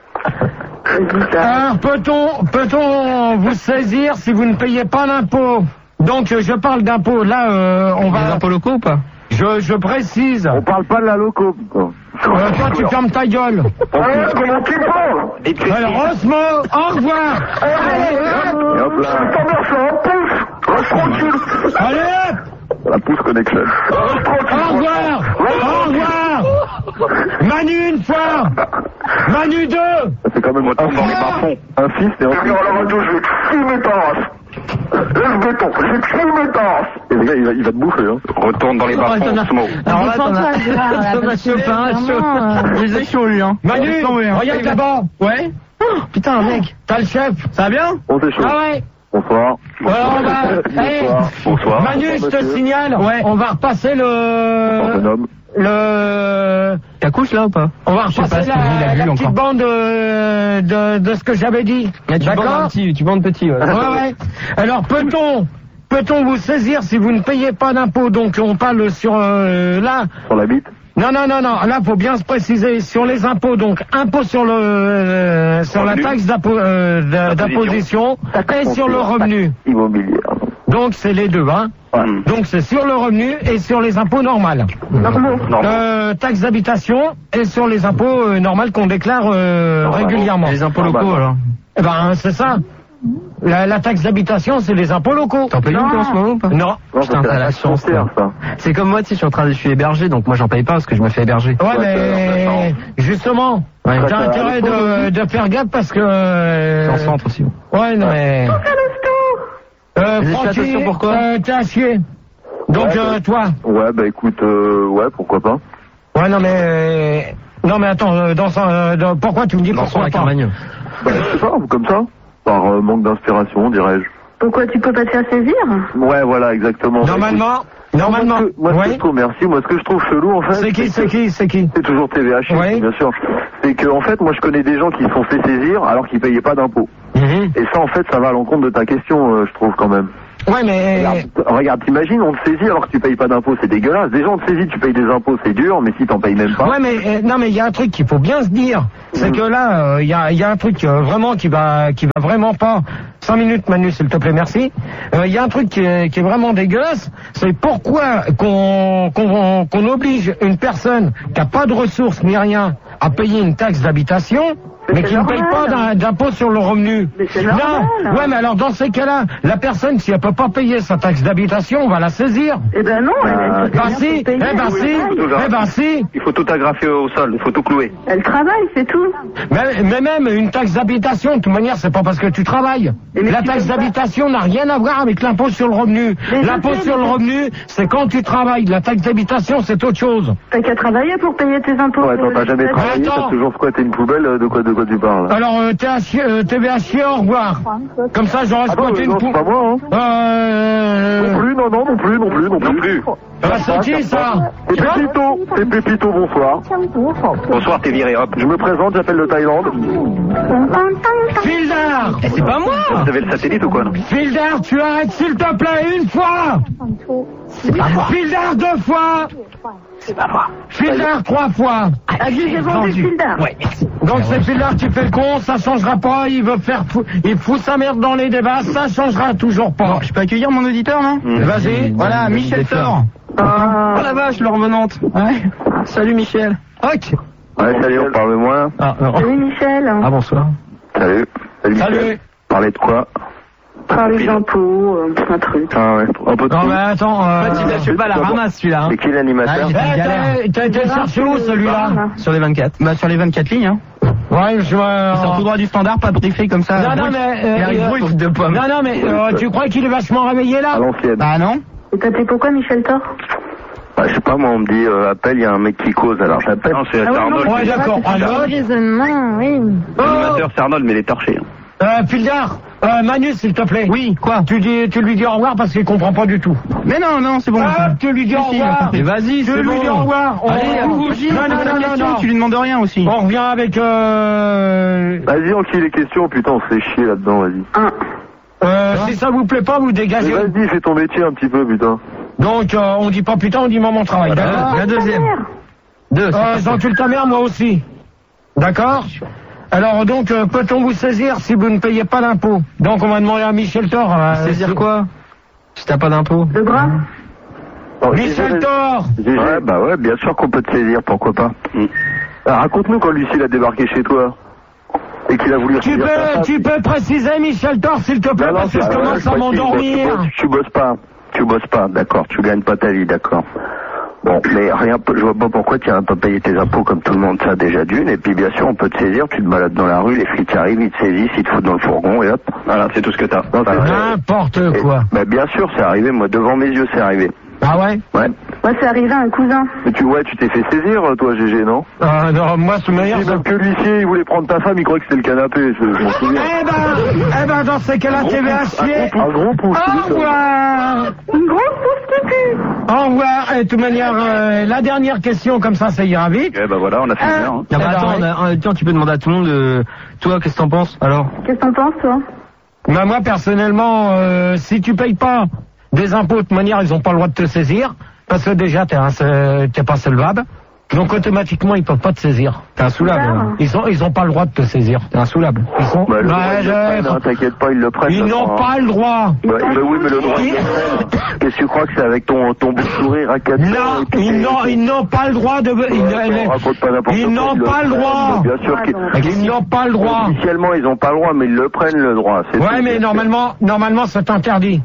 Alors, peut-on, peut-on vous saisir si vous ne payez pas d'impôts? Donc, euh, je parle d'impôts. Là, euh, on Les va... impôts locaux ou pas? Je, je précise. On parle pas de la loco, putain. Euh, toi, tu fermes ta gueule. Ouais, comment tu parles? Alors, Osmo, au revoir. Et hop là. Ta mère, c'est un pouce. Reste tranquille. Allez, hop. La pouce connection. Reste tranquille. Au revoir. Au revoir. Manu, une fois. Manu, deux. C'est quand même un Retourne dans les bas-fonds. Un fils et un fils. À la radio, je vais te fumer ta race. Lève béton, je vais te fumer ta race. Et le gars, il va, il va te bouffer, hein. Retourne dans les bas-fonds, Osmo. Alors là, t'en Défends-toi, as... Gérard, là, T'en as parce que chopé un chaud. vraiment, euh, Je les ai chauds, lui, hein. Manu, Laisse tomber, hein. regarde là-bas. Ouais. Oh, putain, mec. T'as le chef. Ça va bien? On c'est chaud. Ah ouais. Bonsoir. Alors, on va... Hey, Bonsoir. Bonsoir. Manu, je te monsieur. signale. Ouais. On va repasser Bonsoir, le... bonhomme. Le... T'as couche là ou pas? On va sais pas repasser ce qu'il dit, il a la, vu la encore. petite bande de, de, de ce que j'avais dit. Ah, tu bandes un D'accord? petit, tu bandes petit, ouais. Ouais, ouais. Alors, peut-on, peut-on vous saisir si vous ne payez pas d'impôts? Donc, on parle sur, euh, là. Sur la bite. Non, non, non, non. Là, faut bien se préciser sur les impôts. Donc, impôt sur le, euh, sur la Revenu. taxe d'impo- euh, d'a- d'imposition et sur le revenu. Immobilier. Donc, c'est les deux, hein. Hum. Donc, c'est sur le revenu et sur les impôts normales. Normal. Euh, taxe d'habitation et sur les impôts euh, normales qu'on déclare euh, régulièrement. Les impôts locaux bah, alors. Eh ben, c'est ça. La, la taxe d'habitation, c'est les impôts locaux. T'en payes une toi en ce moment ou pas? Non. Non, Putain, c'est t'as la taxe chance, foncière, ça. C'est comme moi, tu sais, je suis en train de, je suis hébergé, donc moi j'en paye pas parce que je me fais héberger. Ouais, Ouais, mais justement, Ouais. t'as intérêt de, de faire gaffe parce que... Je euh, suis en centre aussi. Ouais, non, mais... Euh, Mais fais Francky, attention, pourquoi euh, t'es à chier. Donc, Ouais, euh, bah- toi... Ouais, bah écoute, euh, ouais, pourquoi pas. Ouais, non, mais... Non, mais attends, euh, dans son, euh, dans- pourquoi tu me dis Dans son pourquoi la pas? Carmagneux. Bah, je sais pas, comme ça. Par euh, manque d'inspiration, dirais-je. Pourquoi tu peux pas te faire saisir? Ouais, voilà, exactement. Normalement, normalement. Moi, ce que, moi, ce que Oui. je trouve, merci, moi, ce que je trouve chelou, en fait. C'est qui, c'est qui, c'est qui? C'est toujours T V H, Oui. bien sûr. C'est que, en fait, moi, je connais des gens qui se sont fait saisir alors qu'ils payaient pas d'impôts. Mhm. Et ça, en fait, ça va à l'encontre de ta question, euh, je trouve, quand même. Ouais, mais... Regarde, regarde, t'imagines, on te saisit alors que tu payes pas d'impôts, c'est dégueulasse. Déjà, on te saisit, tu payes des impôts, c'est dur, mais si t'en payes même pas... Ouais, mais euh, non, mais il y a un truc qu'il faut bien se dire, c'est Mhm. que là, il y, a, y a un truc euh, vraiment qui va, qui va vraiment pas. Cinq minutes, Manu, s'il te plaît, merci. Il y a un truc qui est, qui est vraiment dégueulasse, c'est pourquoi qu'on qu'on qu'on oblige une personne qui a pas de ressources ni rien à payer une taxe d'habitation. Mais c'est qui ne paye normal. pas d'un- d'impôt sur le revenu. Mais c'est non, normal. ouais, mais alors dans ces cas-là, la personne, si elle peut pas payer sa taxe d'habitation, on va la saisir. Eh ben non, elle, elle peut Bah rien si, pour eh payer, ben elle si, travaille. eh ben si. Il faut tout agrafer au sol, il faut tout clouer. Elle travaille, c'est tout. Mais, mais même une taxe d'habitation, de toute manière, c'est pas parce que tu travailles. Et mais La tu taxe payes pas. d'habitation n'a rien à voir avec l'impôt sur le revenu. Mais je L'impôt sais, sur le mais- revenu, c'est quand tu travailles. La taxe d'habitation, c'est autre chose. T'as qu'à travailler pour payer tes impôts. Ouais, attends, t'as jamais Euh, travaillé, attends. t'as toujours squatté une poubelle, euh, de quoi, de quoi tu parles? Alors, euh, T H, euh, T V H, au revoir. Comme ça, j'aurais Ah non, squatté une non, c'est pou- pas moi, hein. Euh... Non plus, non, non, non plus, non plus, non plus. Non plus. Bah, c'est qui, ça? C'est Pépito, c'est Pépito, bonsoir. Bonsoir, t'es viré, hop. Je me présente, j'appelle le Thaïlande. Fildar! Eh, c'est pas moi. Vous avez le satellite ou quoi, non? Fildar, tu arrêtes s'il te plaît une fois! Fildar deux fois! Fildar trois fois! Abusez vendu Fildar. Donc c'est Fildar qui fait le con, ça changera pas, il veut faire fou... il fout sa merde dans les débats, ça changera toujours pas. Bon, je peux accueillir mon auditeur, non? Vas-y. Voilà, Michel Thor. Oh la vache, le revenante. Ouais. Salut Michel. Ok. Ouais, salut, on parle moins. Ah, non. Salut Michel. Ah bonsoir. Salut. Salut. Salut. Michel. Parler de quoi? Parler d'impôts, euh, un truc. Ah ouais, un peu de Non tout. mais attends, euh... Je suis pas la ramasse celui-là. Hein. C'est qui l'animateur? Ah, Eh, t'as- t'as été chercher où celui-là? Sur les vingt-quatre. Bah, sur les vingt-quatre lignes, hein. Ouais, je vois... Il sort tout droit du standard, pas briefé comme ça. Non, non, Brut. mais... euh, Il arrive euh, brut de pommes. Non, non, mais euh, tu crois qu'il est vachement réveillé là? À l'ancienne. Bah, non. Et t'appelais pourquoi Michel Thor? Bah, je sais pas, moi, on me dit, euh, appelle, il y a un mec qui cause, alors j'appelle. Non, c'est Ah ouais, Arnold. non, Ouais, d'accord. Alors, Raisonnement, oui. L'animateur, c'est Arnold, mais il est torché. hein. euh, Fildar, euh, Manu, s'il te plaît. Oui, quoi? Tu, dis, tu lui dis au revoir parce qu'il comprend pas du tout. Mais non, non, c'est bon. Ah, tu lui dis au Si, si, il a revoir. compris. Et vas-y, Tu c'est lui bon. dis au revoir. On, Allez, on- bougie, non, non, pose la non, non, question, non. tu lui demandes rien aussi. On revient avec... Euh, Vas-y, enquille les questions, putain, on se fait chier là-dedans, vas-y. Un. euh, si ça vous plaît pas, vous Mais dégagez. vas-y, fais ton métier un petit peu, putain. Donc, euh, on dit pas putain, on dit maman travail. D'accord. La deuxième. Deux. Euh, j'encule ta mère, moi aussi. D'accord. Alors donc, euh, peut-on vous saisir si vous ne payez pas l'impôt? Donc, on va demander à Michel Thor. euh, Saisir si- quoi? Si t'as pas d'impôt. Le bras. Oh, Michel G G. Thor. G G. Ouais, bah ouais, bien sûr qu'on peut te saisir, pourquoi pas. Ah, raconte-nous quand Lucille a débarqué chez toi. Et qu'il a voulu Tu retirer ta peux, femme. tu peux préciser, Michel Thor, s'il te plaît, Non, non, parce que c'est- je ouais, commence je à précise, m'endormir. Tu, bosses- tu bosses pas. Tu bosses pas, d'accord. Tu gagnes pas ta vie, d'accord. Bon, mais rien, je vois pas pourquoi tu n'as pas payé tes impôts comme tout le monde, ça déjà d'une. Et puis bien sûr, on peut te saisir, tu te balades dans la rue, les flics arrivent, ils te saisissent, ils te foutent dans le fourgon et hop. Voilà, c'est tout ce que t'as. Non, c'est vrai. N'importe quoi. Et- bah, bien sûr, c'est arrivé, moi, devant mes yeux, c'est arrivé. Ah ouais? Ouais. Moi, c'est arrivé à un cousin. Mais tu, ouais, tu t'es fait saisir, toi, G G, non? Ah non, moi, ce meilleur. Si, même que l'huissier, il voulait prendre ta femme, il croyait que c'était le canapé, je, je m'en souviens. Eh ben, eh ben, dans ces cas-là, T V H chier. Un gros pouce. Au revoir. Une grosse pousse qui pue. Au revoir. Et de toute manière, euh, la dernière question, comme ça, ça ira vite. Eh ben voilà, on a fait Ah. une heure. hein. Non, mais Eh ben, attends, ouais. on a- en même temps, tu peux demander à tout le monde. euh, toi, qu'est-ce que t'en penses alors? Qu'est-ce que t'en penses, toi? Bah, moi, personnellement, euh, si tu payes pas des impôts, de toute manière, ils ont pas le droit de te saisir. Parce que déjà, t'es, un, t'es pas solvable. Donc, automatiquement, ils peuvent pas te saisir. T'es insoulable. Super. Ils ont, ils ont pas le droit de te saisir. T'es insoulable. Ils sont, Bah, le bah, droit, ils le je- prennent, hein, t'inquiète pas, ils le prennent. ils ça n'ont sera- pas le droit. Bah, bah oui, mais le droit, ils le prennent. Qu'est-ce que tu crois que c'est avec ton, ton beau sourire à quatre Non, ans, et puis ils t'es- n'ont, ils n'ont pas le droit de, ils, Ouais, on raconte pas n'importe ils quoi, n'ont ils pas le prennent. droit. Bien sûr qu'ils Ils n'ont pas le droit. Officiellement, ils n'ont pas le droit, mais ils le prennent le droit. c'est Ouais, tout. mais normalement, normalement, c'est interdit.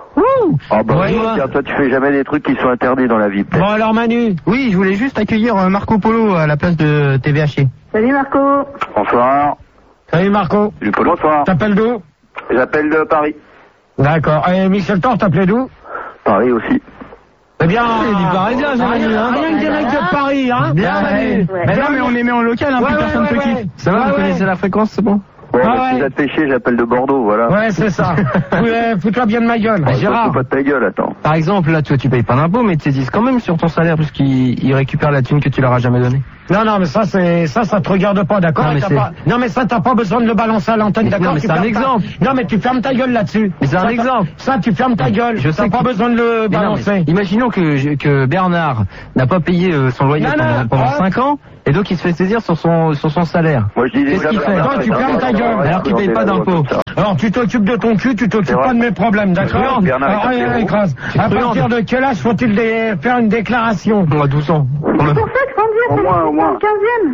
Ah bah Ouais, oui, ouais. tiens, toi, tu fais jamais des trucs qui sont interdits dans la vie, peut-être. Bon, alors, Manu. Oui, je voulais juste accueillir euh, Marco Polo à la place de T V H. Salut, Marco. Bonsoir. Salut, Marco. Du Polo. Bonsoir. T'appelles d'où? J'appelle de Paris. D'accord. Et Michel Thor, t'appelais d'où? Paris aussi. Eh bien, Il est du Parisien, j'ai rien, Manu, hein. rien que des mecs de Paris, hein. Bien, Ouais. Manu. Ouais. Mais non, mais on est mis en local, hein, Ouais, plus ouais, personne ouais, te ouais. quitte. Ça va, Ouais, vous ouais. connaissez la fréquence, c'est bon? Bon, Ah bah, si ouais. ça te fait chier, j'appelle de Bordeaux, voilà. Ouais, c'est ça. Ouais, fous-toi bien de ma gueule. Bon, Gérard. fous pas de ta gueule, attends. Par exemple, là, toi, tu payes pas d'impôts, mais tu saisissent quand même sur ton salaire puisqu'ils ils récupèrent la thune que tu leur as jamais donnée. Non, non, mais ça, c'est, ça, ça te regarde pas, d'accord? Non, mais T'as c'est- pas... non, mais ça, t'as pas besoin de le balancer à l'antenne, Mais d'accord? non, mais Tu c'est un fermes exemple. Ta... Non, mais tu fermes ta gueule là-dessus. Mais c'est un Ça, exemple. Ça, tu fermes ta gueule. Je sais T'as pas que- besoin de le Mais non, mais balancer. imaginons que, je- que Bernard n'a pas payé euh, son loyer Non, pendant, non, pendant hop. cinq ans, et donc il se fait saisir sur son, sur son salaire. Moi, je dis Qu'est-ce déjà, qu'il fait? Toi, tu fermes ta gueule. Alors qu'il paye pas d'impôts. Alors, tu t'occupes de ton cul, tu t'occupes C'est vrai. pas de mes problèmes, d'accord? Bernard est Alors, un allez, héros. écrase. À partir de quel âge faut-il dé- faire une déclaration? On a douze ans. C'est pour ça que Sandy Au moins, au moins. est en quinzième.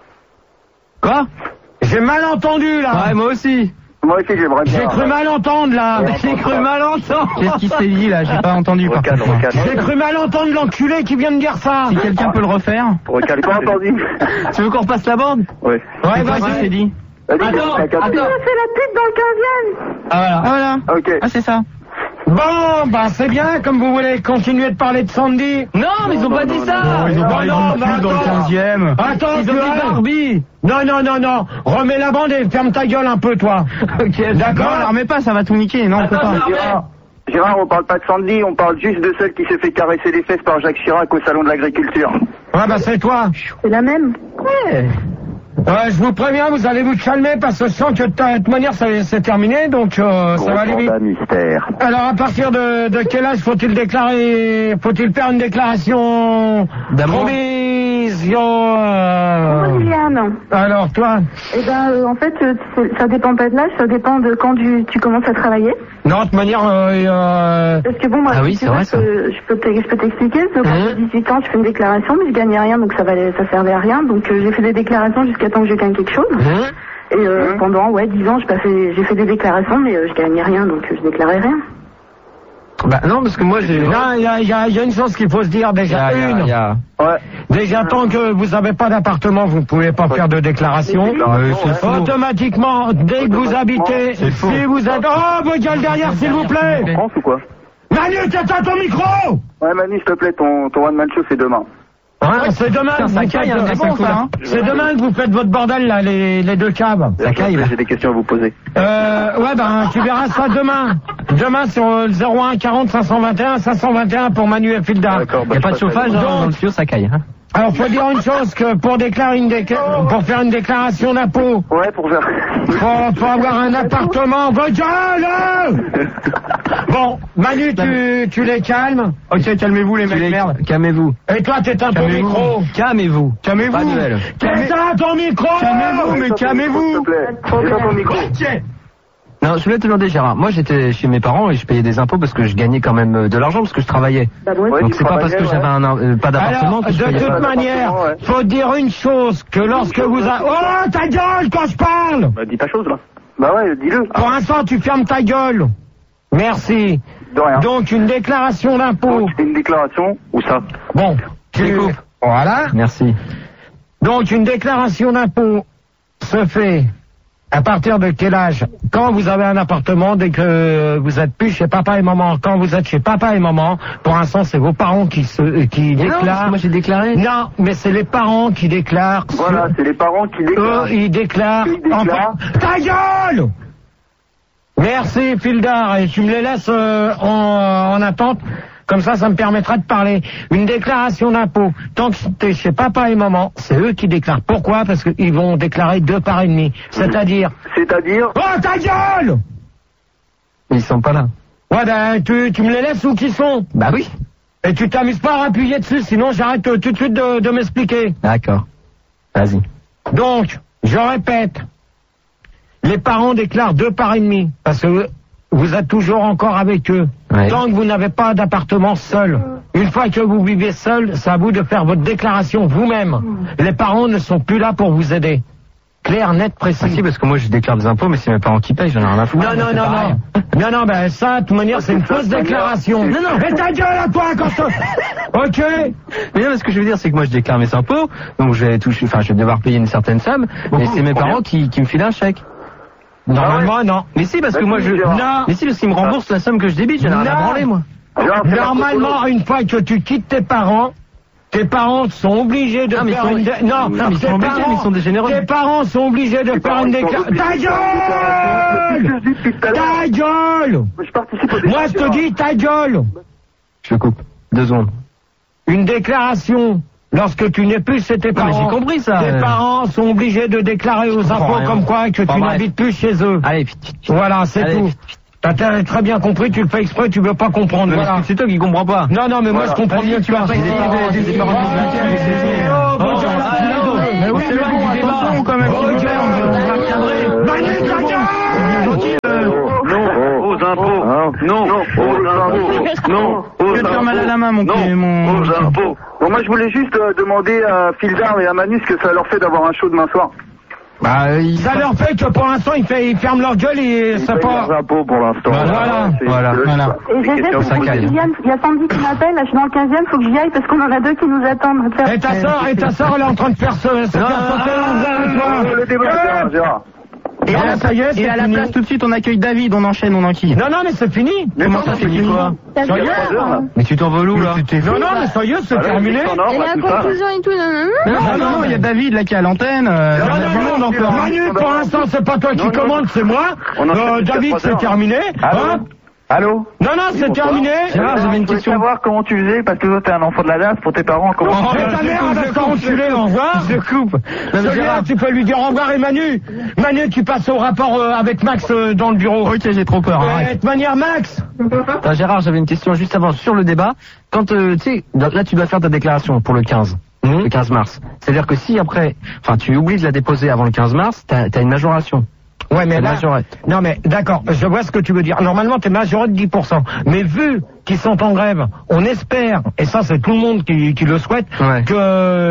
Quoi? J'ai mal entendu, là. Ouais, moi aussi. Moi aussi, j'aimerais bien. J'ai cru mal entendre, là. J'ai cru mal entendre. Qu'est-ce qui s'est dit là? J'ai pas entendu par Recale, contre. recale. J'ai cru mal entendre l'enculé qui vient de dire ça. Si quelqu'un peut le refaire. Recale, pas entendu. Tu veux qu'on repasse la bande? Ouais. Ouais, Qu'est-ce qui s'est vas-y. dit? Vas-y, Attends, t'as capté. Tu as fait la pute dans le quinzième. Ah voilà. Ah voilà. Ok. Ah c'est ça. Bon, bah, c'est bien, comme vous voulez continuer de parler de Sandy. Non, mais ils ont pas dit ça. Oh, ils ont non, parlé non, de bah, cul dans le attends. quinzième. Attends, Ils ont tu dit vois. Barbie. Non, non, non, non. Remets la bande et ferme ta gueule un peu, toi. Ok, Non, D'accord? la remets pas, ça va tout niquer. Non, on peut Attends, pas. non, mais- Gérard, Gérard, on parle pas de Sandy, on parle juste de celle qui s'est fait caresser les fesses par Jacques Chirac au salon de l'agriculture. Ouais, bah, c'est toi. C'est la même. Ouais. Ouais, je vous préviens, vous allez vous calmer parce que je sens que de toute manière, ça- c'est terminé, donc euh, ça va aller vite. Gros mystère. Alors, à partir de, de quel âge faut-il déclarer, faut-il faire une déclaration D'amour. provision euh, Liliane. Alors, toi? Eh ben, euh, en fait, euh, c'est- ça dépend pas de l'âge, ça dépend de quand tu, tu commences à travailler. Non, de toute manière, euh, euh, Parce que bon, moi, Ah oui, si tu c'est veux, vrai, je ça. peux- je peux te- je peux t'expliquer. Donc, quand Hein j'ai dix-huit ans, je fais une déclaration, mais je gagnais rien, donc ça valait, ça servait à rien. Donc, euh, j'ai fait des déclarations jusqu'à temps que je gagne quelque chose. hein Et euh, pendant, ouais, dix ans, j'ai pas fait, j'ai fait des déclarations, mais euh, je gagnais rien, donc euh, je déclarais rien. Bah non, parce que moi j'ai. non, il y a, il y a- il y a une chose qu'il faut se dire Il y déjà. a- il y a- Une. il y a- Ouais. Déjà, tant que vous n'avez pas d'appartement, vous ne pouvez pas faire de déclaration. Ouais, c'est faux. Automatiquement, dès que vous habitez, C'est faux. si vous êtes... Oh, vos gueules derrière, s'il vous plaît. En France ou quoi? Manu, t'éteins ton micro. Ouais, Manu, s'il te plaît, ton, ton one-man show, c'est demain. Hein, c'est demain que Putain, ça vous caille, faites- hein, c'est c'est bon, cool, ça, hein. hein. C'est demain que vous faites votre bordel, là, les, les deux caves. Ça caille, là. J'ai des questions à vous poser. Euh, ouais, ben, tu verras ça demain. Demain, sur euh, le zéro un quarante cinq cent vingt et un, cinq cent vingt et un pour Manu et Filda. D'accord, Il bah, n'y a je pas de passe à chauffage demain. hein, dans le tuyau, ça caille. Hein. Alors, faut dire une chose, que pour déclarer une décla- pour faire une déclaration d'impôt, Ouais, pour faire. faut, faut avoir un appartement. Vos gueules. Bon, Manu, tu, tu les calmes. Ok, calmez-vous les Tu mecs, les- merde. Calmez-vous. Et toi, t'éteins ton Calmez-vous. micro. Calmez-vous. Calmez-vous. Pas de duel. T'éteins ton micro. Calmez-vous, mais calmez-vous. S'il te plaît. J'ai pas ton micro. Non, je voulais te demander, Gérard. Moi, j'étais chez mes parents et je payais des impôts parce que je gagnais quand même euh, de l'argent parce que je travaillais. Bah, bon, Ouais, Donc tu c'est pas parce que travaillais, j'avais un, euh, pas d'appartement Alors, que je de payais toute pas. manière, ouais. faut dire une chose, que lorsque vous a... Oh, ta gueule quand je parle. Bah, dis ta chose, là. Bah ouais, dis-le. Pour l'instant, tu fermes ta gueule. Merci. De rien. Donc, une déclaration d'impôt. Tu fais une déclaration, ou ça? Bon, tu... découpes. Voilà. Merci. Donc, une déclaration d'impôt se fait à partir de quel âge? Quand vous avez un appartement, dès que vous êtes plus chez papa et maman. Quand vous êtes chez papa et maman, pour l'instant, c'est vos parents qui se, qui Mais non, parce déclarent. que moi j'ai déclaré. Non, mais c'est les parents qui déclarent. Voilà, sur- c'est les parents qui Eux, déclarent. ils déclarent. Ils déclarent. Enfin, ta gueule! Merci, Fildar, et tu me les laisses euh, en, en attente. Comme ça, ça me permettra de parler. Une déclaration d'impôt. Tant que t'es chez papa et maman, c'est eux qui déclarent. Pourquoi? Parce qu'ils vont déclarer deux parts et demi. C'est-à-dire... C'est-à-dire, Oh, ta gueule! Mais ils sont pas là. Ouais, ben, tu, tu me les laisses où qu'ils sont? Bah oui. Et tu t'amuses pas à appuyer dessus, sinon j'arrête euh, tout de suite de, de m'expliquer. D'accord. Vas-y. Donc, je répète, les parents déclarent deux parts et demi, parce que vous êtes toujours encore avec eux. Ouais. Tant que vous n'avez pas d'appartement seul. Une fois que vous vivez seul, c'est à vous de faire votre déclaration vous-même. Les parents ne sont plus là pour vous aider. Clair, net, précis. Ah si, parce que moi je déclare des impôts, mais c'est mes parents qui payent, j'en ai rien à foutre. Non, non, C'est non, pareil. non. Non, non, ben ça, de toute manière, c'est une fausse déclaration. Non, non, mais ta gueule à toi quand je te... Ok. Mais non, mais ce que je veux dire, c'est que moi je déclare mes impôts, donc je vais toucher, enfin je vais devoir payer une certaine somme, mais c'est mes parents qui, qui me filent un chèque. Normalement, non. Mais si, parce Bah, que moi si, je. Gérard. Non. Mais si, parce qu'ils me remboursent la somme que je débite, j'en ai rien à Non. branler, moi. Gérard, fais la Normalement, une fois que tu quittes tes parents, tes parents sont obligés de Non, mais faire ils sont- une... dé- Non, Non, mais ils tes sont obligés, parents- mais ils sont des généreux. Tes parents sont obligés de faire une déclaration... Ta gueule Ta gueule Je participe au Moi, je te dis ta gueule. Je coupe. Deux secondes. Une déclaration, lorsque tu n'es plus chez tes Non, mais parents... j'ai compris ça. Tes euh. parents sont obligés de déclarer aux comprends impôts rien. comme quoi que Bon, tu bref. n'habites plus chez eux. Allez, vite, vite, vite. Voilà, c'est Allez, tout. vite, vite. T'as t'as très bien compris, tu le fais exprès, tu veux pas comprendre. Mais Voilà. c'est toi qui comprends pas. Non, non, mais moi je comprends mieux que toi. Des parents, des- des parents qui se maintiennent, c'est- c'est- Oh, Oh, bon, ah, non, mais oui, c'est mais loin bon, du débat. attention, quand même. Oh, Oh, regarde, regarde, on va reviendrai. Manu, ta gueule Gentil, euh, Non, aux impôts. Non, aux impôts. Non, aux Je vais te faire mal à la main, mon Non, petit- mon- aux impôts. Bon, moi, je voulais juste euh, demander à Phildar et à Manu ce que ça leur fait d'avoir un show demain soir. Bah, il... Ça leur fait que pour l'instant ils, fait, ils ferment leur gueule et Ils ça payent pas. leurs impôts pour l'instant. Voilà, C'est- voilà, c'est- voilà. c'est Et une G G, question ça faut que caille. je vienne. Il y a Sandy qui m'appelle, là je suis dans le quinzième, faut que j'y aille parce qu'on en a deux qui nous attendent. Et ta soeur, et ta soeur elle est en train de faire se, se faire sauter Euh, Le débat, Gérard, Gérard. Et à la, ça y est, c'est et à la fini. place, tout de suite, on accueille David, on enchaîne, on enquille. Non, non, mais c'est fini. Comment ça, c'est fini quoi T'as vu, Il y a trois heures, là. Mais tu t'en veux où, là? Non, non, mais ça y est, c'est Allez, terminé. mix en or, Et là, la tout ça. conclusion et tout, non, non, non. Non, non, non, il y a David là qui est à l'antenne. euh, Non, il y a non, du non, monde non, encore. non, Manu, pour l'instant, c'est pas toi qui Non, non, commande, c'est moi. On enchaîne Euh, jusqu'à David, trois c'est heures. terminé. Allô Hein Allô Non, non, c'est terminé. Gérard, j'avais une Je voulais question. savoir comment tu faisais, parce que toi, t'es un enfant de la D A S pour tes parents. Comment Oh, mais ta mère, elle va enculé, au revoir. Je coupe. Non, mais Celui-là, Gérard, tu peux lui dire au revoir et Manu. Manu, tu passes au rapport euh, avec Max euh, dans le bureau. Ok, j'ai trop peur. Euh, arrête. De toute manière, Max. Attends, Gérard, j'avais une question juste avant sur le débat. Quand, euh, tu sais, là, tu dois faire ta déclaration pour le quinze. Le quinze mars. C'est-à-dire que si après, enfin, tu oublies de la déposer avant le quinze mars, t'as, t'as une majoration. Ouais, mais C'est là, majorette. non, mais d'accord, je vois ce que tu veux dire. Normalement, t'es majoré de dix pour cent. Mais vu qu'ils sont en grève, on espère, et ça, c'est tout le monde qui, qui le souhaite, Ouais. que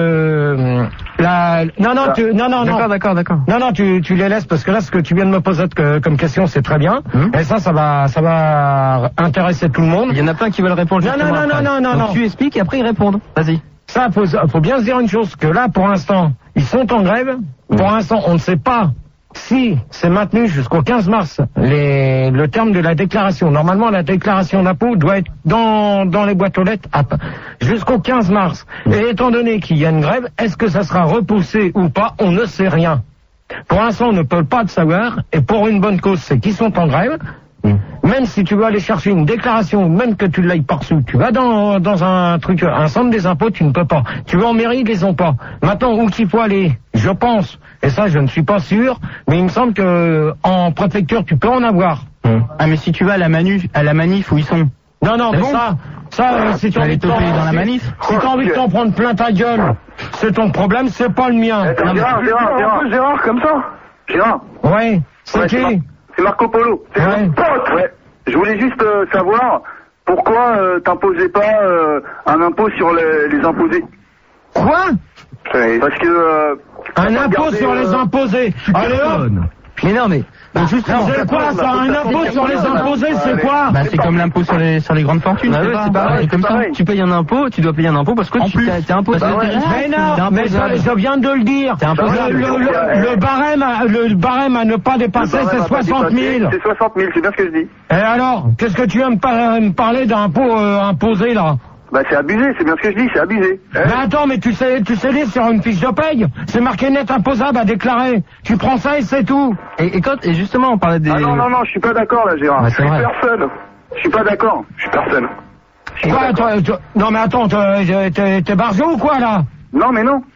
euh, la, non, non, tu, non, non, non. D'accord, d'accord, d'accord. Non, non, tu, tu les laisses parce que là, ce que tu viens de me poser que- comme question, c'est très bien. Hum. Et ça, ça va, ça va intéresser tout le monde. Il y en a plein qui veulent répondre. Non, justement non, non, après. non, non, Donc non. tu expliques et après ils répondent. Vas-y. Ça, faut, faut bien se dire une chose, que là, pour l'instant, ils sont en grève. Pour l'instant, on ne sait pas si c'est maintenu jusqu'au quinze mars, les, le terme de la déclaration. Normalement, la déclaration d'impôt doit être dans, dans les boîtes aux lettres à- jusqu'au quinze mars. Et étant donné qu'il y a une grève, est-ce que ça sera repoussé ou pas? On ne sait rien. Pour l'instant, on ne peut pas le savoir. Et pour une bonne cause, c'est qu'ils sont en grève. Même si tu veux aller chercher une déclaration, même que tu l'aies pas reçue, tu vas dans, dans un truc, un centre des impôts, tu ne peux pas. Tu vas en mairie, ils les ont pas. Maintenant, où qu'il faut aller, je pense, et ça je ne suis pas sûr, mais il me semble que en préfecture, tu peux en avoir. Ah, mais si tu vas à la, manu, à la manif où ils sont, Non, non, C'est mais bon ça, ça, euh, si tu tu as vas envie les de t'en- toper dans la si- manif. Si tu as envie de t'en prendre plein ta gueule, c'est ton problème, c'est pas le mien. Gérard, Gérard, Gérard, Gérard, comme ça Gérard, Ouais, c'est Ouais, qui Mar- c'est Marco Polo. C'est Ouais. mon pote. Ouais. Je voulais juste euh, savoir pourquoi euh, t'imposais pas euh, un impôt sur les, les imposés. Quoi? Parce que... euh, Un impôt regardez, sur les euh, imposés. Allez hop. Mais non, mais Bah, justement, c'est quoi ça? Un impôt sur les imposés, c'est quoi? bah, c'est comme l'impôt sur les, sur les grandes fortunes. bah c'est ouais, pas- c'est pareil. c'est comme ça. pareil. Tu payes un impôt, tu dois payer un impôt parce que En tu plus. t'es, t'es imposé. Bah ouais. Mais T'es non, mais je, imposable. je viens de le dire. T'es imposable. Le, le, le, le barème, à, le barème à ne pas le dépasser, barème c'est a pas soixante dépassé. mille. C'est soixante mille, c'est bien ce que je dis. Et alors, qu'est-ce que tu viens me, par- me parler d'impôt euh, imposé là? Bah c'est abusé, c'est bien ce que je dis, c'est abusé. Hein Mais attends, mais tu sais, tu sais lire sur une fiche de paye, c'est marqué net imposable à déclarer. Tu prends ça et c'est tout. Et, et quand, et justement, on parlait des. Ah non, non, non, je suis pas d'accord là, Gérard. Ouais, je c'est suis vrai. personne. Je suis pas d'accord, je suis personne. Je suis pas Quoi, d'accord. toi, toi- non mais attends, t'es- t'es t'es barjot ou quoi là? Non mais non,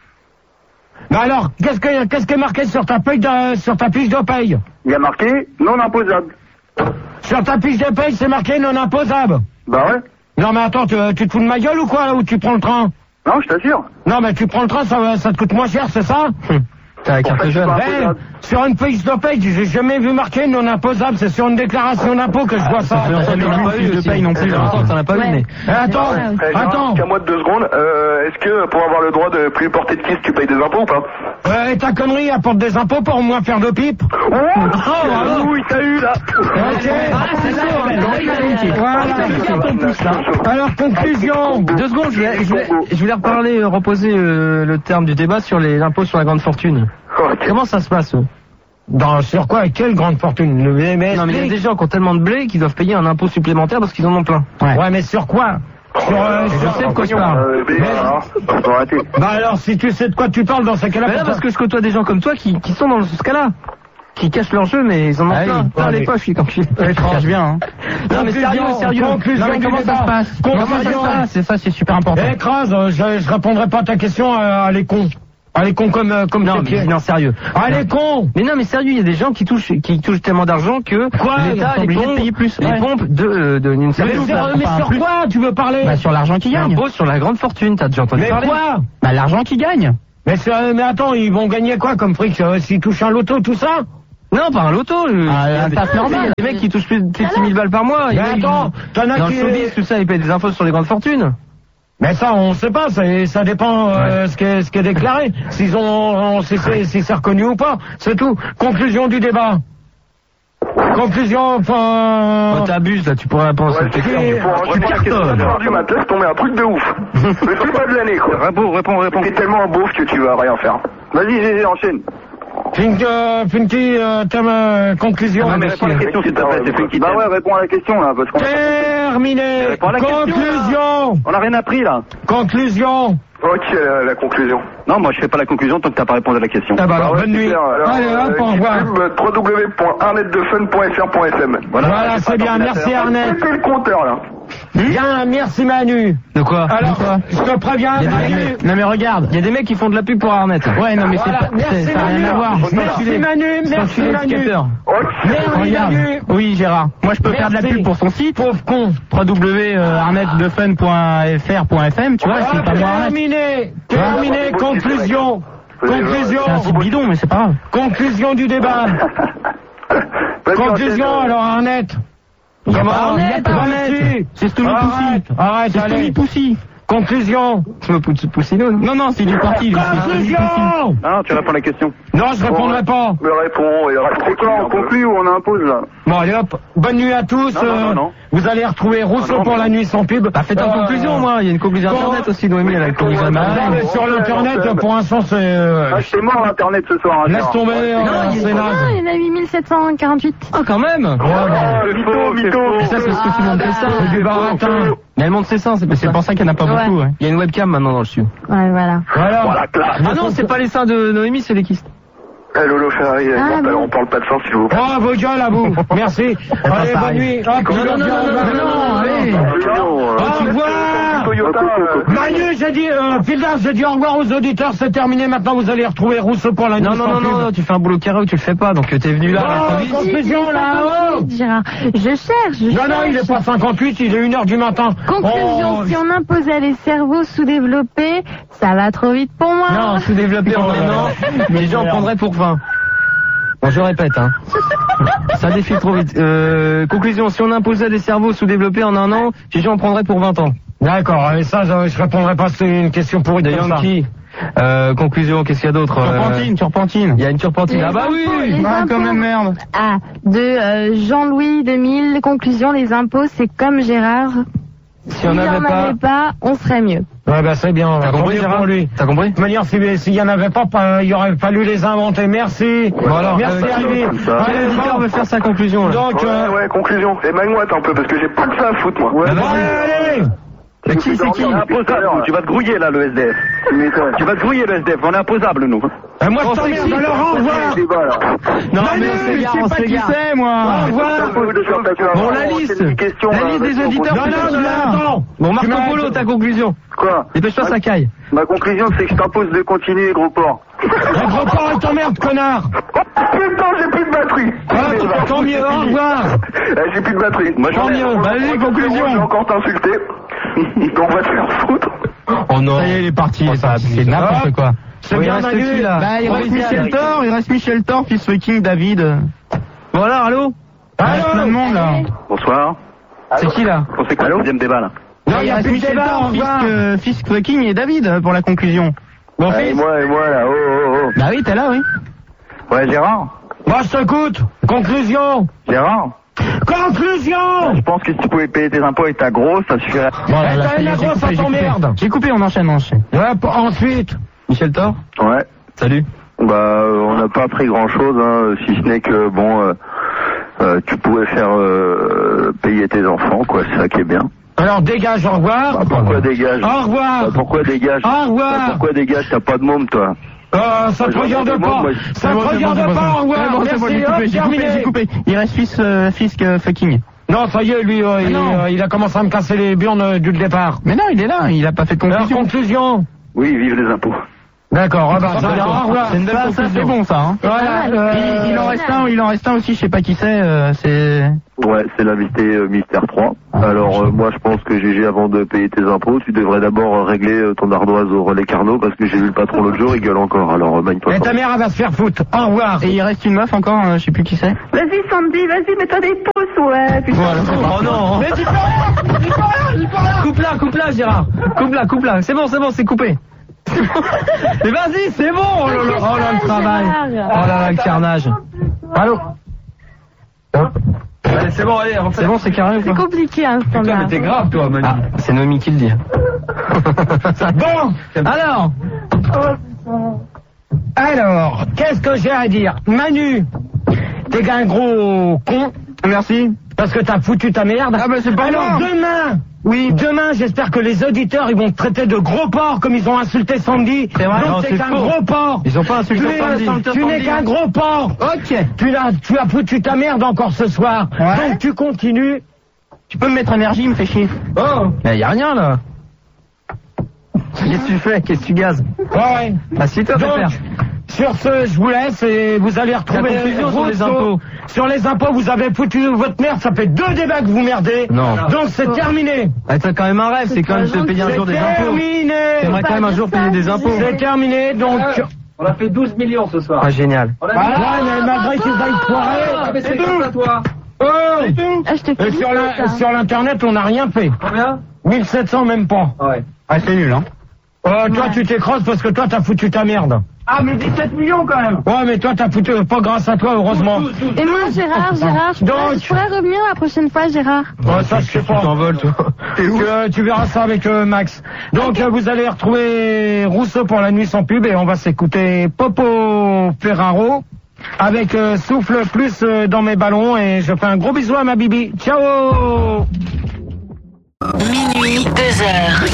Mais alors, qu'est-ce que qu'est-ce qui est marqué sur ta paye de- sur ta fiche de paye? il y a marqué non imposable. Sur ta fiche de paye, c'est marqué non imposable. Bah ouais. Non mais attends, tu, tu te fous de ma gueule ou quoi là où tu prends le train? Non, je t'assure. Non mais tu prends le train, ça, ça te coûte moins cher, c'est ça? T'as la Pour carte ça, jeune. c'est pas Ben, imposable. sur une fiche de paye, j'ai jamais vu marqué non imposable, c'est sur une déclaration d'impôt que je vois ça. fait longtemps que T'en as j'ai pas vu eu une fiche de aussi. paye non plus, Ça fait hein. longtemps que t'en as pas eu, Ouais. mais. Eh, attends, Ouais, Eh, Gérard, attends. qu'à moi de deux secondes, euh, est-ce que pour avoir le droit de plus porter de kiss, tu payes des impôts ou pas? Euh, et ta connerie apporte des impôts pour au moins faire de pipe. Oh, voilà. oui, t'as eu là. Ok. Voilà. Alors, conclusion. Deux secondes, je voulais, je voulais, je voulais reparler, euh, reposer euh, le terme du débat sur les impôts sur la grande fortune. Ok. Comment ça se passe eux Dans, sur quoi? Quelle grande fortune? Mais, mais Non, mais il y a explique. des gens qui ont tellement de blé qu'ils doivent payer un impôt supplémentaire parce qu'ils en ont plein. Ouais. mais sur quoi? Sur, euh, Je sais de quoi je parle. Euh, mais, alors, faut arrêter. Bah alors, si tu sais de quoi tu parles dans ces cas-là... Mais là, pourquoi- parce que je côtoie des gens comme toi qui, qui sont dans ce cas-là. Qui cachent leur jeu, mais ils en ont Ah oui. plein. Plein Ouais, les mais- poches, quand je Ouais, tu caches bien, hein. Non, mais sérieux, sérieux. Conclusion Non, mais du comment ça débat. se passe Comment ça se Conclusion. passe C'est ça, c'est super important. Eh, Kraz, je, je répondrai pas à ta question, euh, elle est con. Elle est con comme, euh, comme Non, tes pieds. mais, non, sérieux. Ah, elle est con. Mais non, mais sérieux, il y a des gens qui touchent, qui touchent tellement d'argent que Quoi l'État Ils sont les obligés de pompe, payer plus, les ouais. pompe de, euh, de, d'une Mais, certaine sur- ça, mais enfin, sur plus. quoi tu veux parler? Bah, sur l'argent qui gagne. impôt sur la grande fortune, t'as déjà entendu Mais parler? quoi? Bah, l'argent qui gagne. mais, c'est- mais attends, ils vont gagner quoi comme fric euh, s'ils touchent un loto, tout ça? Non, pas un loto. euh, Ah, il y a un des- taf normal. il y a des mecs qui touchent plus de six mille balles par mois. Mais Il y a des mecs attends, qui- t'en as dans qui... le showbiz, tout ça, ils payent des impôts sur les grandes fortunes. Mais ça, on sait pas, c'est- ça dépend euh, ce, qui est, ce qui est déclaré, s'ils ont, si c'est si c'est reconnu ou pas, c'est tout. Conclusion du débat. Conclusion, enfin... Oh, t'abuses, là, tu pourrais penser. Ouais, t'es c'est clair. clair, pour Tu revenir à la question cartonnes. du matin, c'est tombé un truc de ouf. Le plus bas de l'année, quoi. Réponds, réponds, réponds. T'es tellement un beauf que tu vas rien faire. Vas-y, Gégé, enchaîne. Fink, euh, Finky, euh, thème, euh, conclusion. Ah, mais Réponds à la question, s'il te plaît, c'est Finky. Bah ouais, réponds à la question, là, parce qu'on... Terminé. Réponds à la question, Conclusion. On a rien appris, là. Conclusion. Ok, la, la conclusion. Non, moi, je fais pas la conclusion tant que t'as pas répondu à la question. Ah bah alors, ouais, bonne c'est nuit. clair. Alors, Allez, hop, euh, au revoir. YouTube, w w w point arnett de fun point f r point f m. Voilà, j'ai c'est pas bien, d'ordinateur. merci, Arnett. C'est le compteur, là. Bien, merci Manu. De quoi? Alors, quoi je te préviens, Il y a des Manu. mecs- Non, mais regarde. Il y a des mecs qui font de la pub pour Arnett. Ouais, non, mais c'est Voilà, pas, merci c'est- ça n'a rien Manu. à voir. Merci Manu, merci Manu. Ok. Merci Regarde. Manu. Oui, Gérard. Moi, je peux faire de la Merci. pub pour son site. Pauvre con. w w w point arnett de fun point f r point f m, tu vois, c'est pas moi Arnett. Terminé. Terminé. Conclusion. Conclusion. C'est un site bidon, mais c'est pas grave. Conclusion du débat. Vas-y, Conclusion enchaîne. alors Arnett. Il y a Comment pas Arnett, Arnett. C'est Stomy Arrête, Poussy. arrête, C'est Stomy allez. Poussy. Conclusion. Je me pousse Poussino. Non, non, c'est du parti. lui, c'est Stomy Poussy. Conclusion. Ah, tu réponds à la question. Non, je répondrai pas. Me réponds, et reste C'est quoi, on conclut ou on impose, là? Bon, allez hop. Bonne nuit à tous. Non, non, non, euh, non. Vous allez retrouver Rousseau Non, non, pour mais- la nuit sans pub. Bah, faites en Euh, conclusion, moi. Il y a une conclusion bon. internet aussi, Noémie, elle a une conclusion Bah, internet. mais sur l'internet, pour l'instant, c'est... euh, Ah, c'est mort, Internet, ce soir. hein, Laisse Gérard. tomber, Ouais, euh, Non, il c'est y a- naze. non, il y en a huit mille sept cent quarante-huit. Ah, quand même. Ouais, bon. Ah, c'est faux, c'est faux. Ça, c'est parce que tu montes tes seins. C'est du baratin. Mais elle monte ses seins, c'est Mais c'est pour ça qu'il n'y en a pas Ouais. beaucoup, ouais. Il y a une webcam maintenant dans le studio. Ouais, voilà. Voilà. Voilà, classe. Ah non, c'est pas les seins de Noémie, c'est les kystes. Eh, Lolo Ferrari, Ah, on, bon. on parle pas de sang, s'il vous plaît. Oh, vos gueules à vous. Merci. Allez, bonne pareil. nuit. Hop, Non, je non, leur non, dis au non, revoir. non, non, allez. Ah, au revoir. Toyota, euh, Manu, j'ai dit, euh, Fildas, j'ai dit au revoir aux auditeurs, c'est terminé. Maintenant, vous allez retrouver Rousseau pour la nuit Non, non, sans non, pub. non, non, tu fais un boulot carré ou tu le fais pas, donc euh, t'es venu là. Oh, à l'improviste. conclusion, là-haut. Gérard, je cherche, je Non, non, il cherche. est pas cinquante-huit, il est une heure du matin. Conclusion, Oh, si on imposait les cerveaux sous-développés, ça va trop vite pour moi. Non, sous-développé en un an, les gens en prendraient pour vingt. Bon, je répète, hein. Ça défile trop vite. Euh, conclusion, si on imposait des cerveaux sous-développés en un an, les gens en prendraient pour vingt ans. D'accord, et ça, je, je répondrai pas, c'est une question pourrie De comme ça. Yankee. Euh, conclusion, qu'est-ce qu'il y a d'autre? Euh, Turpentine, turpentine. Il y a une turpentine. Les Ah bah impôts, oui! les Ah, impôts. quand même, merde. Ah, de euh, Jean-Louis deux mille, conclusion, les impôts, c'est comme Gérard. Si on S'il n'y n'avait en pas... avait pas, on serait mieux. Ouais, bah, c'est bien. T'as Tant compris, mieux Gérard? pour lui. T'as compris? De toute manière, si- s'il y en avait pas, pas, il aurait fallu les inventer. Merci. Voilà. Merci, Euh, Ivy. comme ça. Allez, L'éditeur bon. veut faire sa conclusion, là. Donc, Ouais, euh, ouais, conclusion. Émaille-moi un peu, parce que j'ai pas que ça à foutre, moi. Ouais, allez, allez. Mais qui, c'est qui? Imposable, tu vas te grouiller, là, le S D F. Tu vas te grouiller, le S D F. On est imposable, nous. Et moi, je On t'emmerde, s'excite. alors, au revoir. Débat, là. Non, Manu, mais on je s'égare, sais on pas qui s'égare. C'est moi. Au revoir. Bon, la liste. La liste des auditeurs. Non, non, non, attends. Bon, Tu Marco m'as- Polo, ta conclusion. Quoi? Dépêche-toi, ça caille. Ma conclusion, c'est que je t'impose de continuer, gros porc. Un gros porc, il t'emmerde, connard. Putain, j'ai plus de batterie. Ah, tant mieux, au revoir. Eh, j'ai plus de batterie. Moi, Tant mieux. Vas-y, conclusion. Je vais encore t'insulter. Donc, on va te faire foutre. Oh non. Ça y est, il est parti, il est ça parti. abuse. C'est n'importe Hop. quoi. C'est Bon, il bien, reste Manu. qui, là? Bah, il reste Maurice Michel Diaz. Thor, il reste Michel Thor, Fils Fucking David. Bon alors, allô? Il reste plein de monde, là. Bonsoir. C'est qui, là? On fait quoi le deuxième débat, là? Non, il il y a reste plus de Michel débat, au Thor, Fils revoir. que- Fils Fucking et David euh, pour la conclusion. Mon Et fils. moi, et moi, là. Oh, oh, oh. Bah oui, t'es là, oui. Ouais, Gérard. Moi, je t'écoute. Conclusion. Gérard. Conclusion. Je pense que si tu pouvais payer tes impôts avec ta grosse, ça suffirait. Voilà, Eh, là, t'as ça y une est, j'ai grosse, coupé, ça j'ai coupé. t'emmerde. J'ai coupé, on enchaîne, on enchaîne. Ouais, p- ensuite. Michel Thor? Ouais. Salut. Bah, euh, on n'a pas appris grand-chose, hein, si ce n'est que, bon, euh, euh, tu pouvais faire euh, payer tes enfants, quoi, c'est ça qui est bien. Alors dégage, au revoir. Bah, pourquoi dégage Au revoir. Bah, pourquoi dégage Au revoir. Bah, pourquoi dégage? T'as pas de môme, toi. Euh, ça te regarde pas. Moi, Ça te regarde pas, au revoir. Merci, hop, terminé. J'ai coupé. Il reste fils, euh, fils que fucking. Non, ça y est, lui, euh, il, euh, il a commencé à me casser les burnes euh, du départ. Mais non, il est là, il a pas fait de Alors, conclusion. conclusion. Oui, vive les impôts. D'accord, au revoir. Ça veut dire au revoir. C'est une belle conclusion. C'est bon ça. Hein. Voilà, euh, Il, il en reste un, il en reste un aussi, je sais pas qui c'est. Euh, c'est. Ouais, c'est l'invité euh, Mystère trois. Alors euh, moi je pense que Gégé, avant de payer tes impôts, tu devrais d'abord euh, régler euh, ton ardoise au relais Carnot, parce que j'ai vu le patron l'autre jour, il gueule encore. Alors euh, magne-toi. Et ta mère, elle va se faire foutre. Au revoir. Et il reste une meuf encore, euh, je sais plus qui c'est. Vas-y, Sandy, vas-y, mets-toi des pouces, ouais. Putain. Voilà, c'est pas. Oh non. Mais dis pas, dis pas, dis pas. Coupe-la, coupe-la, Gérard. Coupe-la, coupe-la. C'est bon, c'est bon, c'est coupé. Mais vas-y, c'est bon. Oh là là, oh là, le travail. Oh là là, le carnage. Allô. Allez, c'est bon, allez, C'est bon, c'est carré ou C'est pas? compliqué, hein, ce Putain, temps-là. mais t'es grave, toi, Manu. Ah, c'est Noémie qui le dit. Bon. Alors, Alors, qu'est-ce que j'ai à dire? Manu, t'es un gros con. Merci. Parce que t'as foutu ta merde. Ah bah c'est pas Alors moi. demain, oui, demain, j'espère que les auditeurs, ils vont te traiter de gros porc comme ils ont insulté Sandy. C'est vrai, Donc non, t'es c'est qu'un faux. gros porc. Ils ont pas Tu insulté es- Sandy. Tu n'es qu'un gros porc. Ok. Tu as, tu as foutu ta merde encore ce soir. Ouais. Donc tu continues. Tu peux me mettre énergie, il me fait chier. oh, Mais y a rien là. Qu'est-ce que tu fais? Qu'est-ce que tu gazes? Ouais. Assieds-toi, Donc, pépère. sur ce, je vous laisse et vous allez retrouver La conclusion sur les Rousseau. impôts. Sur les impôts, vous avez foutu votre merde. Ça fait deux débats que vous merdez. Non. Donc c'est terminé. Ah, t'as quand même un rêve, c'est quand même de payer un jour C'est des impôts. terminé. T'aimerais quand même un jour payer des impôts. C'est terminé. Donc. on a fait douze millions ce soir. Ah, génial. On a Voilà, mais malgré qu'ils aillent Ah, foirer. mais c'est grâce à toi. Oh. Ah, je te Et félicite, sur la- hein. sur l'internet, on n'a rien fait. Combien? mille sept cents même pas. Ah ouais. Ah, c'est nul, hein. Oh, toi, tu t'écrasses parce que toi, t'as foutu ta merde. Ah, mais dix-sept millions quand même. Ouais, mais toi, t'as foutu, pas grâce à toi, heureusement. Et moi, Gérard, Gérard, je pourrais, Donc. je pourrais revenir la prochaine fois, Gérard. Ouais, ça, je sais pas. Tu t'envoles, toi. Tu, tu verras ça avec euh, Max. Donc, euh, vous allez retrouver Rousseau pour la nuit sans pub et on va s'écouter Popo Ferraro avec euh, Souffle plus euh, dans mes ballons et je fais un gros bisou à ma bibi. Ciao. Minuit, deux heures.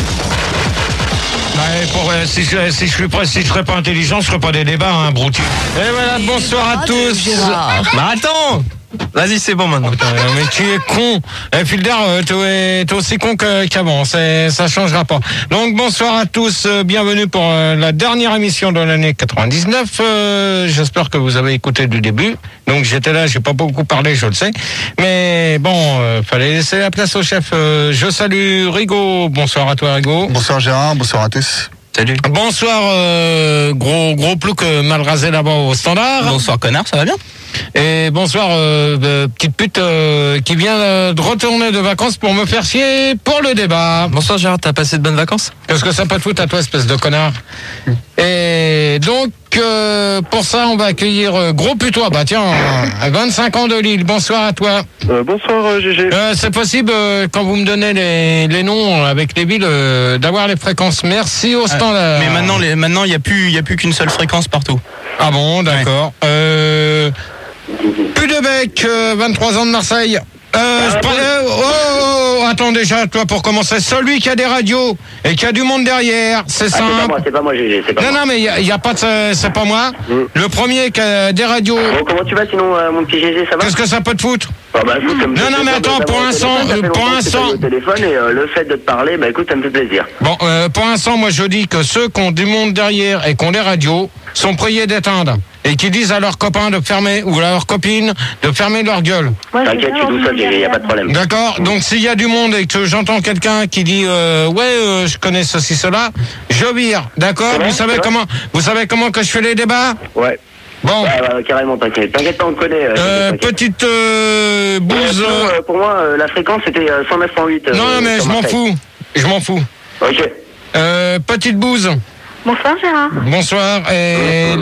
Ouais, pour, euh, si, je, si je suis pas, si je serais pas intelligent, je ferais pas des débats, hein, brouti. Et voilà, bonsoir à tous. Bah attends. Vas-y, c'est bon maintenant. Putain, mais tu es con. Eh, Filder, euh, tu es, t'es aussi con que- qu'avant. C'est, ça changera pas. Donc bonsoir à tous. euh, bienvenue pour euh, la dernière émission de l'année quatre-vingt-dix-neuf. Euh, j'espère que vous avez écouté du début. Donc j'étais là, j'ai pas beaucoup parlé, je le sais. Mais bon, euh, fallait laisser la place au chef. Euh, je salue Rigo. Bonsoir à toi, Rigo. Bonsoir Gérard, bonsoir à tous. Salut. Bonsoir, euh, gros gros plouc euh, mal rasé là-bas au standard. Bonsoir connard, ça va bien? Et bonsoir, euh, euh, petite pute euh, qui vient euh, de retourner de vacances pour me faire chier pour le débat. Bonsoir Gérard, t'as passé de bonnes vacances? Qu'est-ce que ça peut te foutre à toi, espèce de connard? Et donc, euh, pour ça, on va accueillir euh, Gros Putois. Bah tiens, à vingt-cinq ans de Lille. Bonsoir à toi. Euh, bonsoir euh, Gégé. Euh, c'est possible, euh, quand vous me donnez les, les noms avec les villes, euh, d'avoir les fréquences. Merci au standard. Mais maintenant, les, maintenant, il y a plus, il y a plus qu'une seule fréquence partout. Ah bon, d'accord. Euh... Pudebec, euh, vingt-trois ans de Marseille. Euh, je parlais- oh, oh, oh, attends déjà, toi, pour commencer, celui qui a des radios et qui a du monde derrière, c'est Ah, c'est pas simple. moi, c'est pas moi, Gégé, c'est pas Non, moi. non, mais il y a, y a pas de, c'est pas moi. Mm. Le premier qui a des radios. Bon, comment tu vas sinon, euh, mon petit Gégé, ça va? Qu'est-ce que ça peut te foutre? Ah bah, écoute, ça me fait Non, non, mais plaisir attends, de pour t'avoir au l'instant, téléphone, ça fait euh, pour longtemps que je t'ai pas l'instant- eu au téléphone et euh, le fait de te parler, bah écoute, ça me fait plaisir. Bon, euh, pour l'instant, moi, je dis que ceux qui ont du monde derrière et qui ont des radios sont priés d'éteindre. Et qui disent à leurs copains de fermer, ou à leurs copines, de fermer leur gueule. T'inquiète, je suis tout seul, Gégé, y a pas de problème. D'accord. Donc s'il y a du monde et que j'entends quelqu'un qui dit euh, ouais euh, je connais ceci cela, je vire. D'accord. C'est vrai, Vous savez c'est vrai. comment vous savez comment que je fais les débats. Ouais. Bon. Ouais, bah, carrément, t'inquiète. T'inquiète pas, on te connaît. euh, Euh, t'inquiète. petite euh, Euh, bouse. sinon, euh, euh, pour moi, euh, la fréquence c'était euh, cent neuf cent huit. euh, non non, mais sur je m'en Marseille. fous. Je m'en fous. Ok. Euh, petite bouse. Bonsoir, Gérard. Bonsoir. Et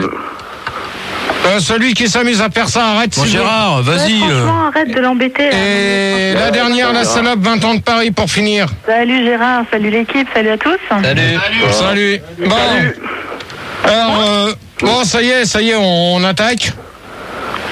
euh, celui qui s'amuse à faire ça arrête. Bon s'il vous- Gérard, vas-y. Ouais, euh, franchement, arrête de l'embêter. là. Et la dernière, la salope, vingt ans de Paris pour finir. Salut Gérard, salut l'équipe, salut à tous. Salut. Salut. Bon. Alors, euh, bon, ça y est, ça y est, on, on attaque.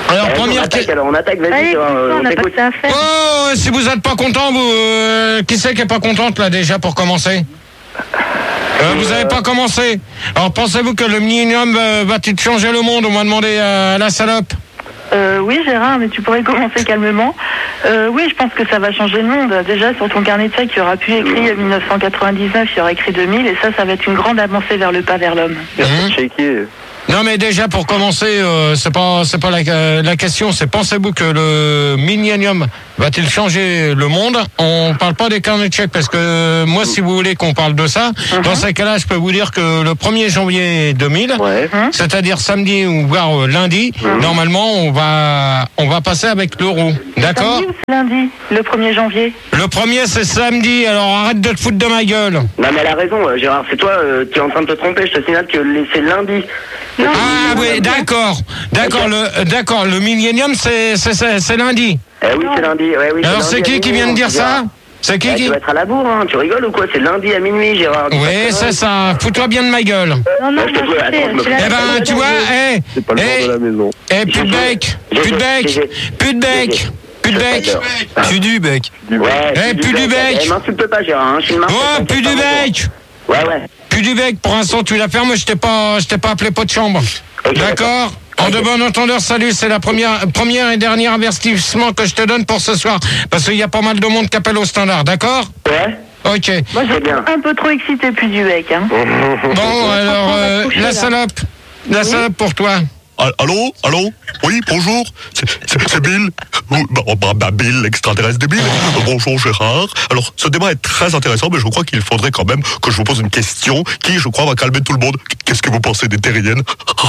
Alors, Ouais, première on attaque, question. alors on attaque, vas-y, Allez, Gérard, euh, on on n'a pas t'écoute. que ça à faire. Oh, si vous êtes pas content, vous, euh, qui c'est qui est pas contente là déjà pour commencer? Euh, vous avez pas commencé. Alors pensez-vous que le millénium euh, va-t-il changer le monde? On m'a demandé à la salope. Euh, oui, Gérard, mais tu pourrais commencer calmement. Euh, oui, je pense que ça va changer le monde. Déjà, sur ton carnet de chèques, il y aura plus écrit mille neuf cent quatre-vingt-dix-neuf, il y aura écrit deux mille, et ça, ça va être une grande avancée vers le pas vers l'homme. Mmh. Chéquier. Non mais déjà pour commencer, euh, c'est pas c'est pas la, euh, la question, c'est pensez-vous que le millénium va-t-il changer le monde? On parle pas des carnets de chèques parce que euh, moi si vous voulez qu'on parle de ça, Uh-huh. dans ces cas-là je peux vous dire que le premier janvier deux mille, Ouais. c'est-à-dire samedi ou voire euh, lundi, normalement on va on va passer avec l'euro, d'accord? Samedi ou c'est lundi, le premier janvier? Le premier c'est samedi, alors arrête de te foutre de ma gueule. Non, mais elle a raison, euh, Gérard, c'est toi, euh, tu es en train de te tromper, je te signale que les- c'est lundi. Non, Ah non, oui, non, d'accord, d'accord, le euh, d'accord, le millénium c'est c'est c'est c'est lundi. Eh oui, c'est lundi. Ouais, oui, Alors lundi c'est à qui qui minuit, vient de dire ça? Gérard. C'est qui Eh, qui tu vas être à la bourre, hein. Tu rigoles ou quoi? C'est lundi à minuit, Gérard. Dis pas Oui, de c'est conneries. ça. Fous-toi bien de ma gueule. Non, non, Moi, je te moi, vois, je sais, attends, je me c'est la- Eh ben, tu vois, eh, C'est pas le eh, bord de la maison. eh, plus de bec, plus de bec, plus de bec, plus de bec. Tu du bec. Ouais, Eh, plus du bec. Eh, m'insulte pas, Gérard, hein. Je suis une marque. Oh, plus du bec. Ouais, ouais. Plus du bec. Pour l'instant, tu la fermes. Je t'ai pas, je t'ai pas appelé pot de chambre. Ok, D'accord? En de bon entendeur, salut, c'est la première, première et dernier avertissement que je te donne pour ce soir. Parce qu'il y a pas mal de monde qui appelle au standard, d'accord? Ouais. Ok. Moi, C'est j'ai bien. un peu trop excité, plus du bec, hein. Bon, alors, euh, coucher, la là. salope. La salope pour toi. Ah, allô, allô, oui, bonjour, c'est- c'est c'est Bill. Oui, bah, bah, bah, Bill, l'extraterrestre de Bill. Euh, Bonjour Gérard. Alors, ce débat est très intéressant, mais je crois qu'il faudrait quand même que je vous pose une question qui, je crois, va calmer tout le monde. Qu'est-ce que vous pensez des terriennes?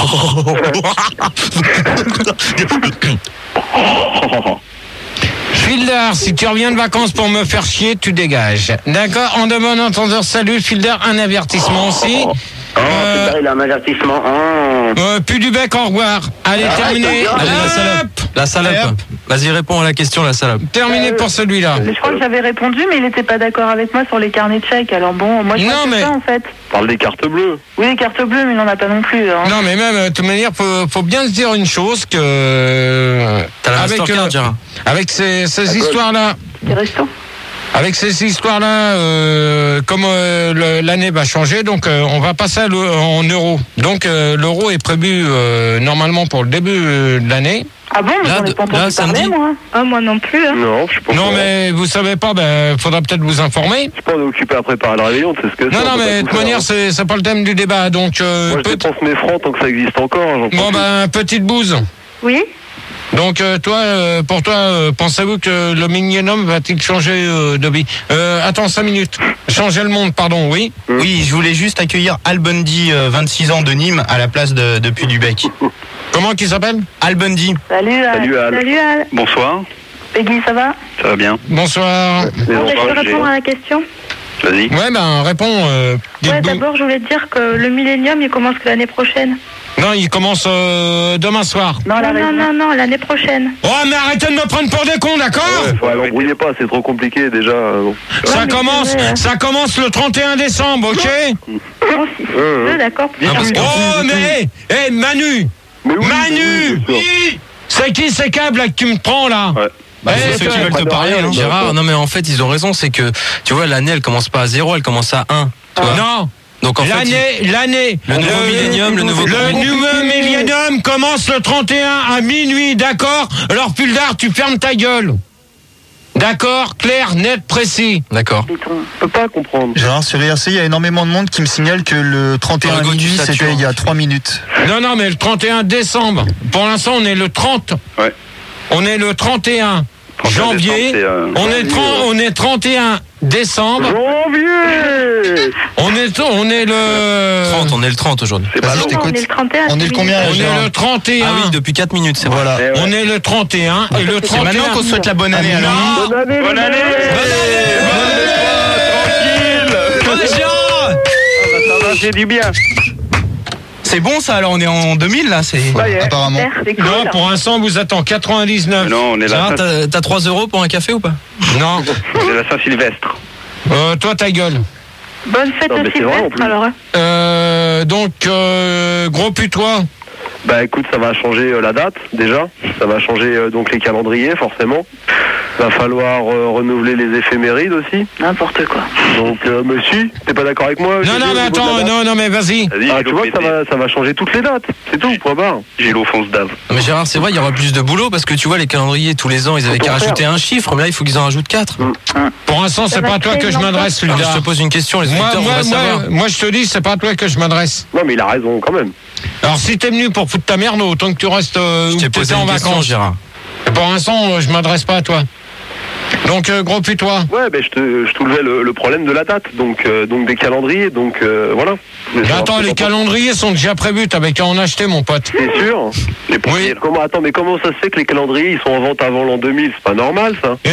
Filder, si tu reviens de vacances pour me faire chier, tu dégages. D'accord? En de bon entendeur, salut. Filder, un avertissement aussi. Oh, Euh, putain, il a un avertissement. Oh. Euh, plus du bec, au revoir. Allez, Arrête, terminé. arrête, Allez, la Hop, salope. La Allez, salope. hop. Vas-y, réponds à la question, la salope. Terminé pour celui-là. Je crois que j'avais répondu, mais il n'était pas d'accord avec moi sur les carnets de chèques. Alors bon, moi, je Non, pense que mais- ça, en fait. Parle des cartes bleues. Oui, les cartes bleues, mais il n'en a pas non plus. Hein. Non, mais même, euh, de toute manière, faut, faut bien se dire une chose que... euh, T'as la avec, Mastercard, Gérard. avec ces, ces histoires-là, Les restos. avec ces histoires-là, euh, comme euh, le- l'année va changer, donc euh, on va passer à l'eu- en euros. Donc euh, l'euro est prévu euh, normalement pour le début euh, de l'année. Ah bon, mais Là, j'en ai de- pas entendu là, parler, samedi. moi. Ah, moi non plus. Hein. Non, je suis pas. Non, mais vous savez pas, ben, faudra peut-être vous informer. Je suis pas occupé à préparer le réveillon, c'est ce que c'est. Non, on non, peut mais pas de tout toute faire, manière, hein. c'est c'est pas le thème du débat, donc euh, Moi, je peut- dépense mes francs tant que ça existe encore. hein, j'en bon, profite. ben, petite bouse. Oui. Donc euh, toi, euh, pour toi, euh, pensez-vous que le millénium va-t-il changer euh, de vie? euh, Attends, cinq minutes. Changer le monde, pardon, oui. Oui, je voulais juste accueillir Al Bundy, euh, vingt-six ans de Nîmes, à la place de, de Puy du Bec. Comment qu'il s'appelle? Al Bundy. Salut, Al. Salut, Al. Salut Al. Bonsoir. Peggy, ça va? Ça va bien. Bonsoir. Les Bon, bah, je enfants, peux j'ai- répondre à la question. Vas-y. Ouais, ben réponds. Euh, dites Ouais, donc. d'abord, je voulais te dire que le millénium, il commence que l'année prochaine. Non, il commence euh, demain soir. Non, la Non, non, raison. non, non, l'année prochaine. Oh, mais arrêtez de me prendre pour des cons, d'accord? Ouais, l'embrouillez pas, c'est trop compliqué déjà. euh, bon. Ça mais commence, c'est vrai, hein. ça commence le trente et un décembre, ok? Bon, si, si, Euh, deux, d'accord. Ah, parce que- Oh, mais, hé, Manu, Mais oui, Manu, oui, bien sûr. c'est qui ces câbles là que tu me prends là? Ouais. Bah, Eh, c'est ceux toi, qui veulent pas te de parler, rien, hein. les Gérard. gars. Non, mais en fait, ils ont raison, c'est que, tu vois, l'année, elle commence pas à zéro, elle commence à un. Tu vois. Non. Donc, en fait, L'année, l'année. Le nouveau millénium, le nouveau- Le nouveau millénium commence le trente et un à minuit, d'accord? Alors, Puldar, tu fermes ta gueule. D'accord? Clair, net, précis. D'accord. Béton. Je peux pas comprendre. Gérard, sur I R C, il y a énormément de monde qui me signale que le trente et un Argo, tu minuit, satures. c'était il y a trois minutes. Non, non, mais le trente et un décembre. Pour l'instant, on est le trente. Ouais. On est le trente et un trente et un janvier. décembre, c'est, euh, On est, janvier, trente- on est trente et un décembre. Janvier. On est, on est le... trente, on est le trente aujourd'hui. C'est pas Vas-y, long. je Non, on t'écoute. est le trente et un. On est le oui. combien, On Gérard est le trente et un. Ah oui, depuis quatre minutes, c'est vrai. Voilà. Eh ouais. On est le trente et un et le C'est trente et un. maintenant qu'on souhaite la bonne année, alors. Non. Bonne année, bonne année. Bonne année, Gérard. Ça va, j'ai du bien. C'est bon ça, alors on est en deux mille là, c'est... Ça y est. Apparemment. Super. C'est cool. Non, pour l'instant, vous êtes en quatre-vingt-dix-neuf. Non, on est Gérard, là. t'as t'as trois euros pour un café ou pas? Non. On est la Saint-Sylvestre. Euh, toi, ta gueule. Bonne fête Non, au mais c'est vrai, en Sylvestre, plus. alors. hein. Euh, donc, euh, gros putois. Bah écoute, ça va changer euh, la date déjà, ça va changer euh, donc les calendriers forcément. Va falloir euh, renouveler les éphémérides aussi. N'importe quoi. Donc euh, monsieur, t'es pas d'accord avec moi? Non, non, mais attends, non, non, mais vas-y. Vas-y ah, tu vois, ça va, ça va changer toutes les dates. C'est tout, point barre. Gilles fonce d'ave. Mais Gérard, c'est vrai, il y aura plus de boulot parce que tu vois, les calendriers, tous les ans, ils avaient qu'à rajouter un chiffre, mais là, il faut qu'ils en rajoutent quatre. Mmh. Pour l'instant, c'est pas à toi que je m'adresse, Luda. Je te pose une question, les auditeurs, moi, on va moi, savoir. moi, je te dis, c'est pas à toi que je m'adresse. Non, mais il a raison quand même. Alors, si t'es venu pour foutre ta merde, autant que tu restes euh, où t'étais en vacances. Gérard. Et pour l'instant, euh, je m'adresse pas à toi. Donc, euh, gros putois. Ouais, ben je te, je soulevais le, le problème de la date, donc, euh, donc des calendriers, donc euh, voilà. Mais attends, les calendriers sont déjà prévus, t'avais qu'à en acheter, mon pote. C'est sûr. Les oui. Comment, attends, mais comment ça se fait que les calendriers, ils sont en vente avant l'an deux mille? C'est pas normal, ça.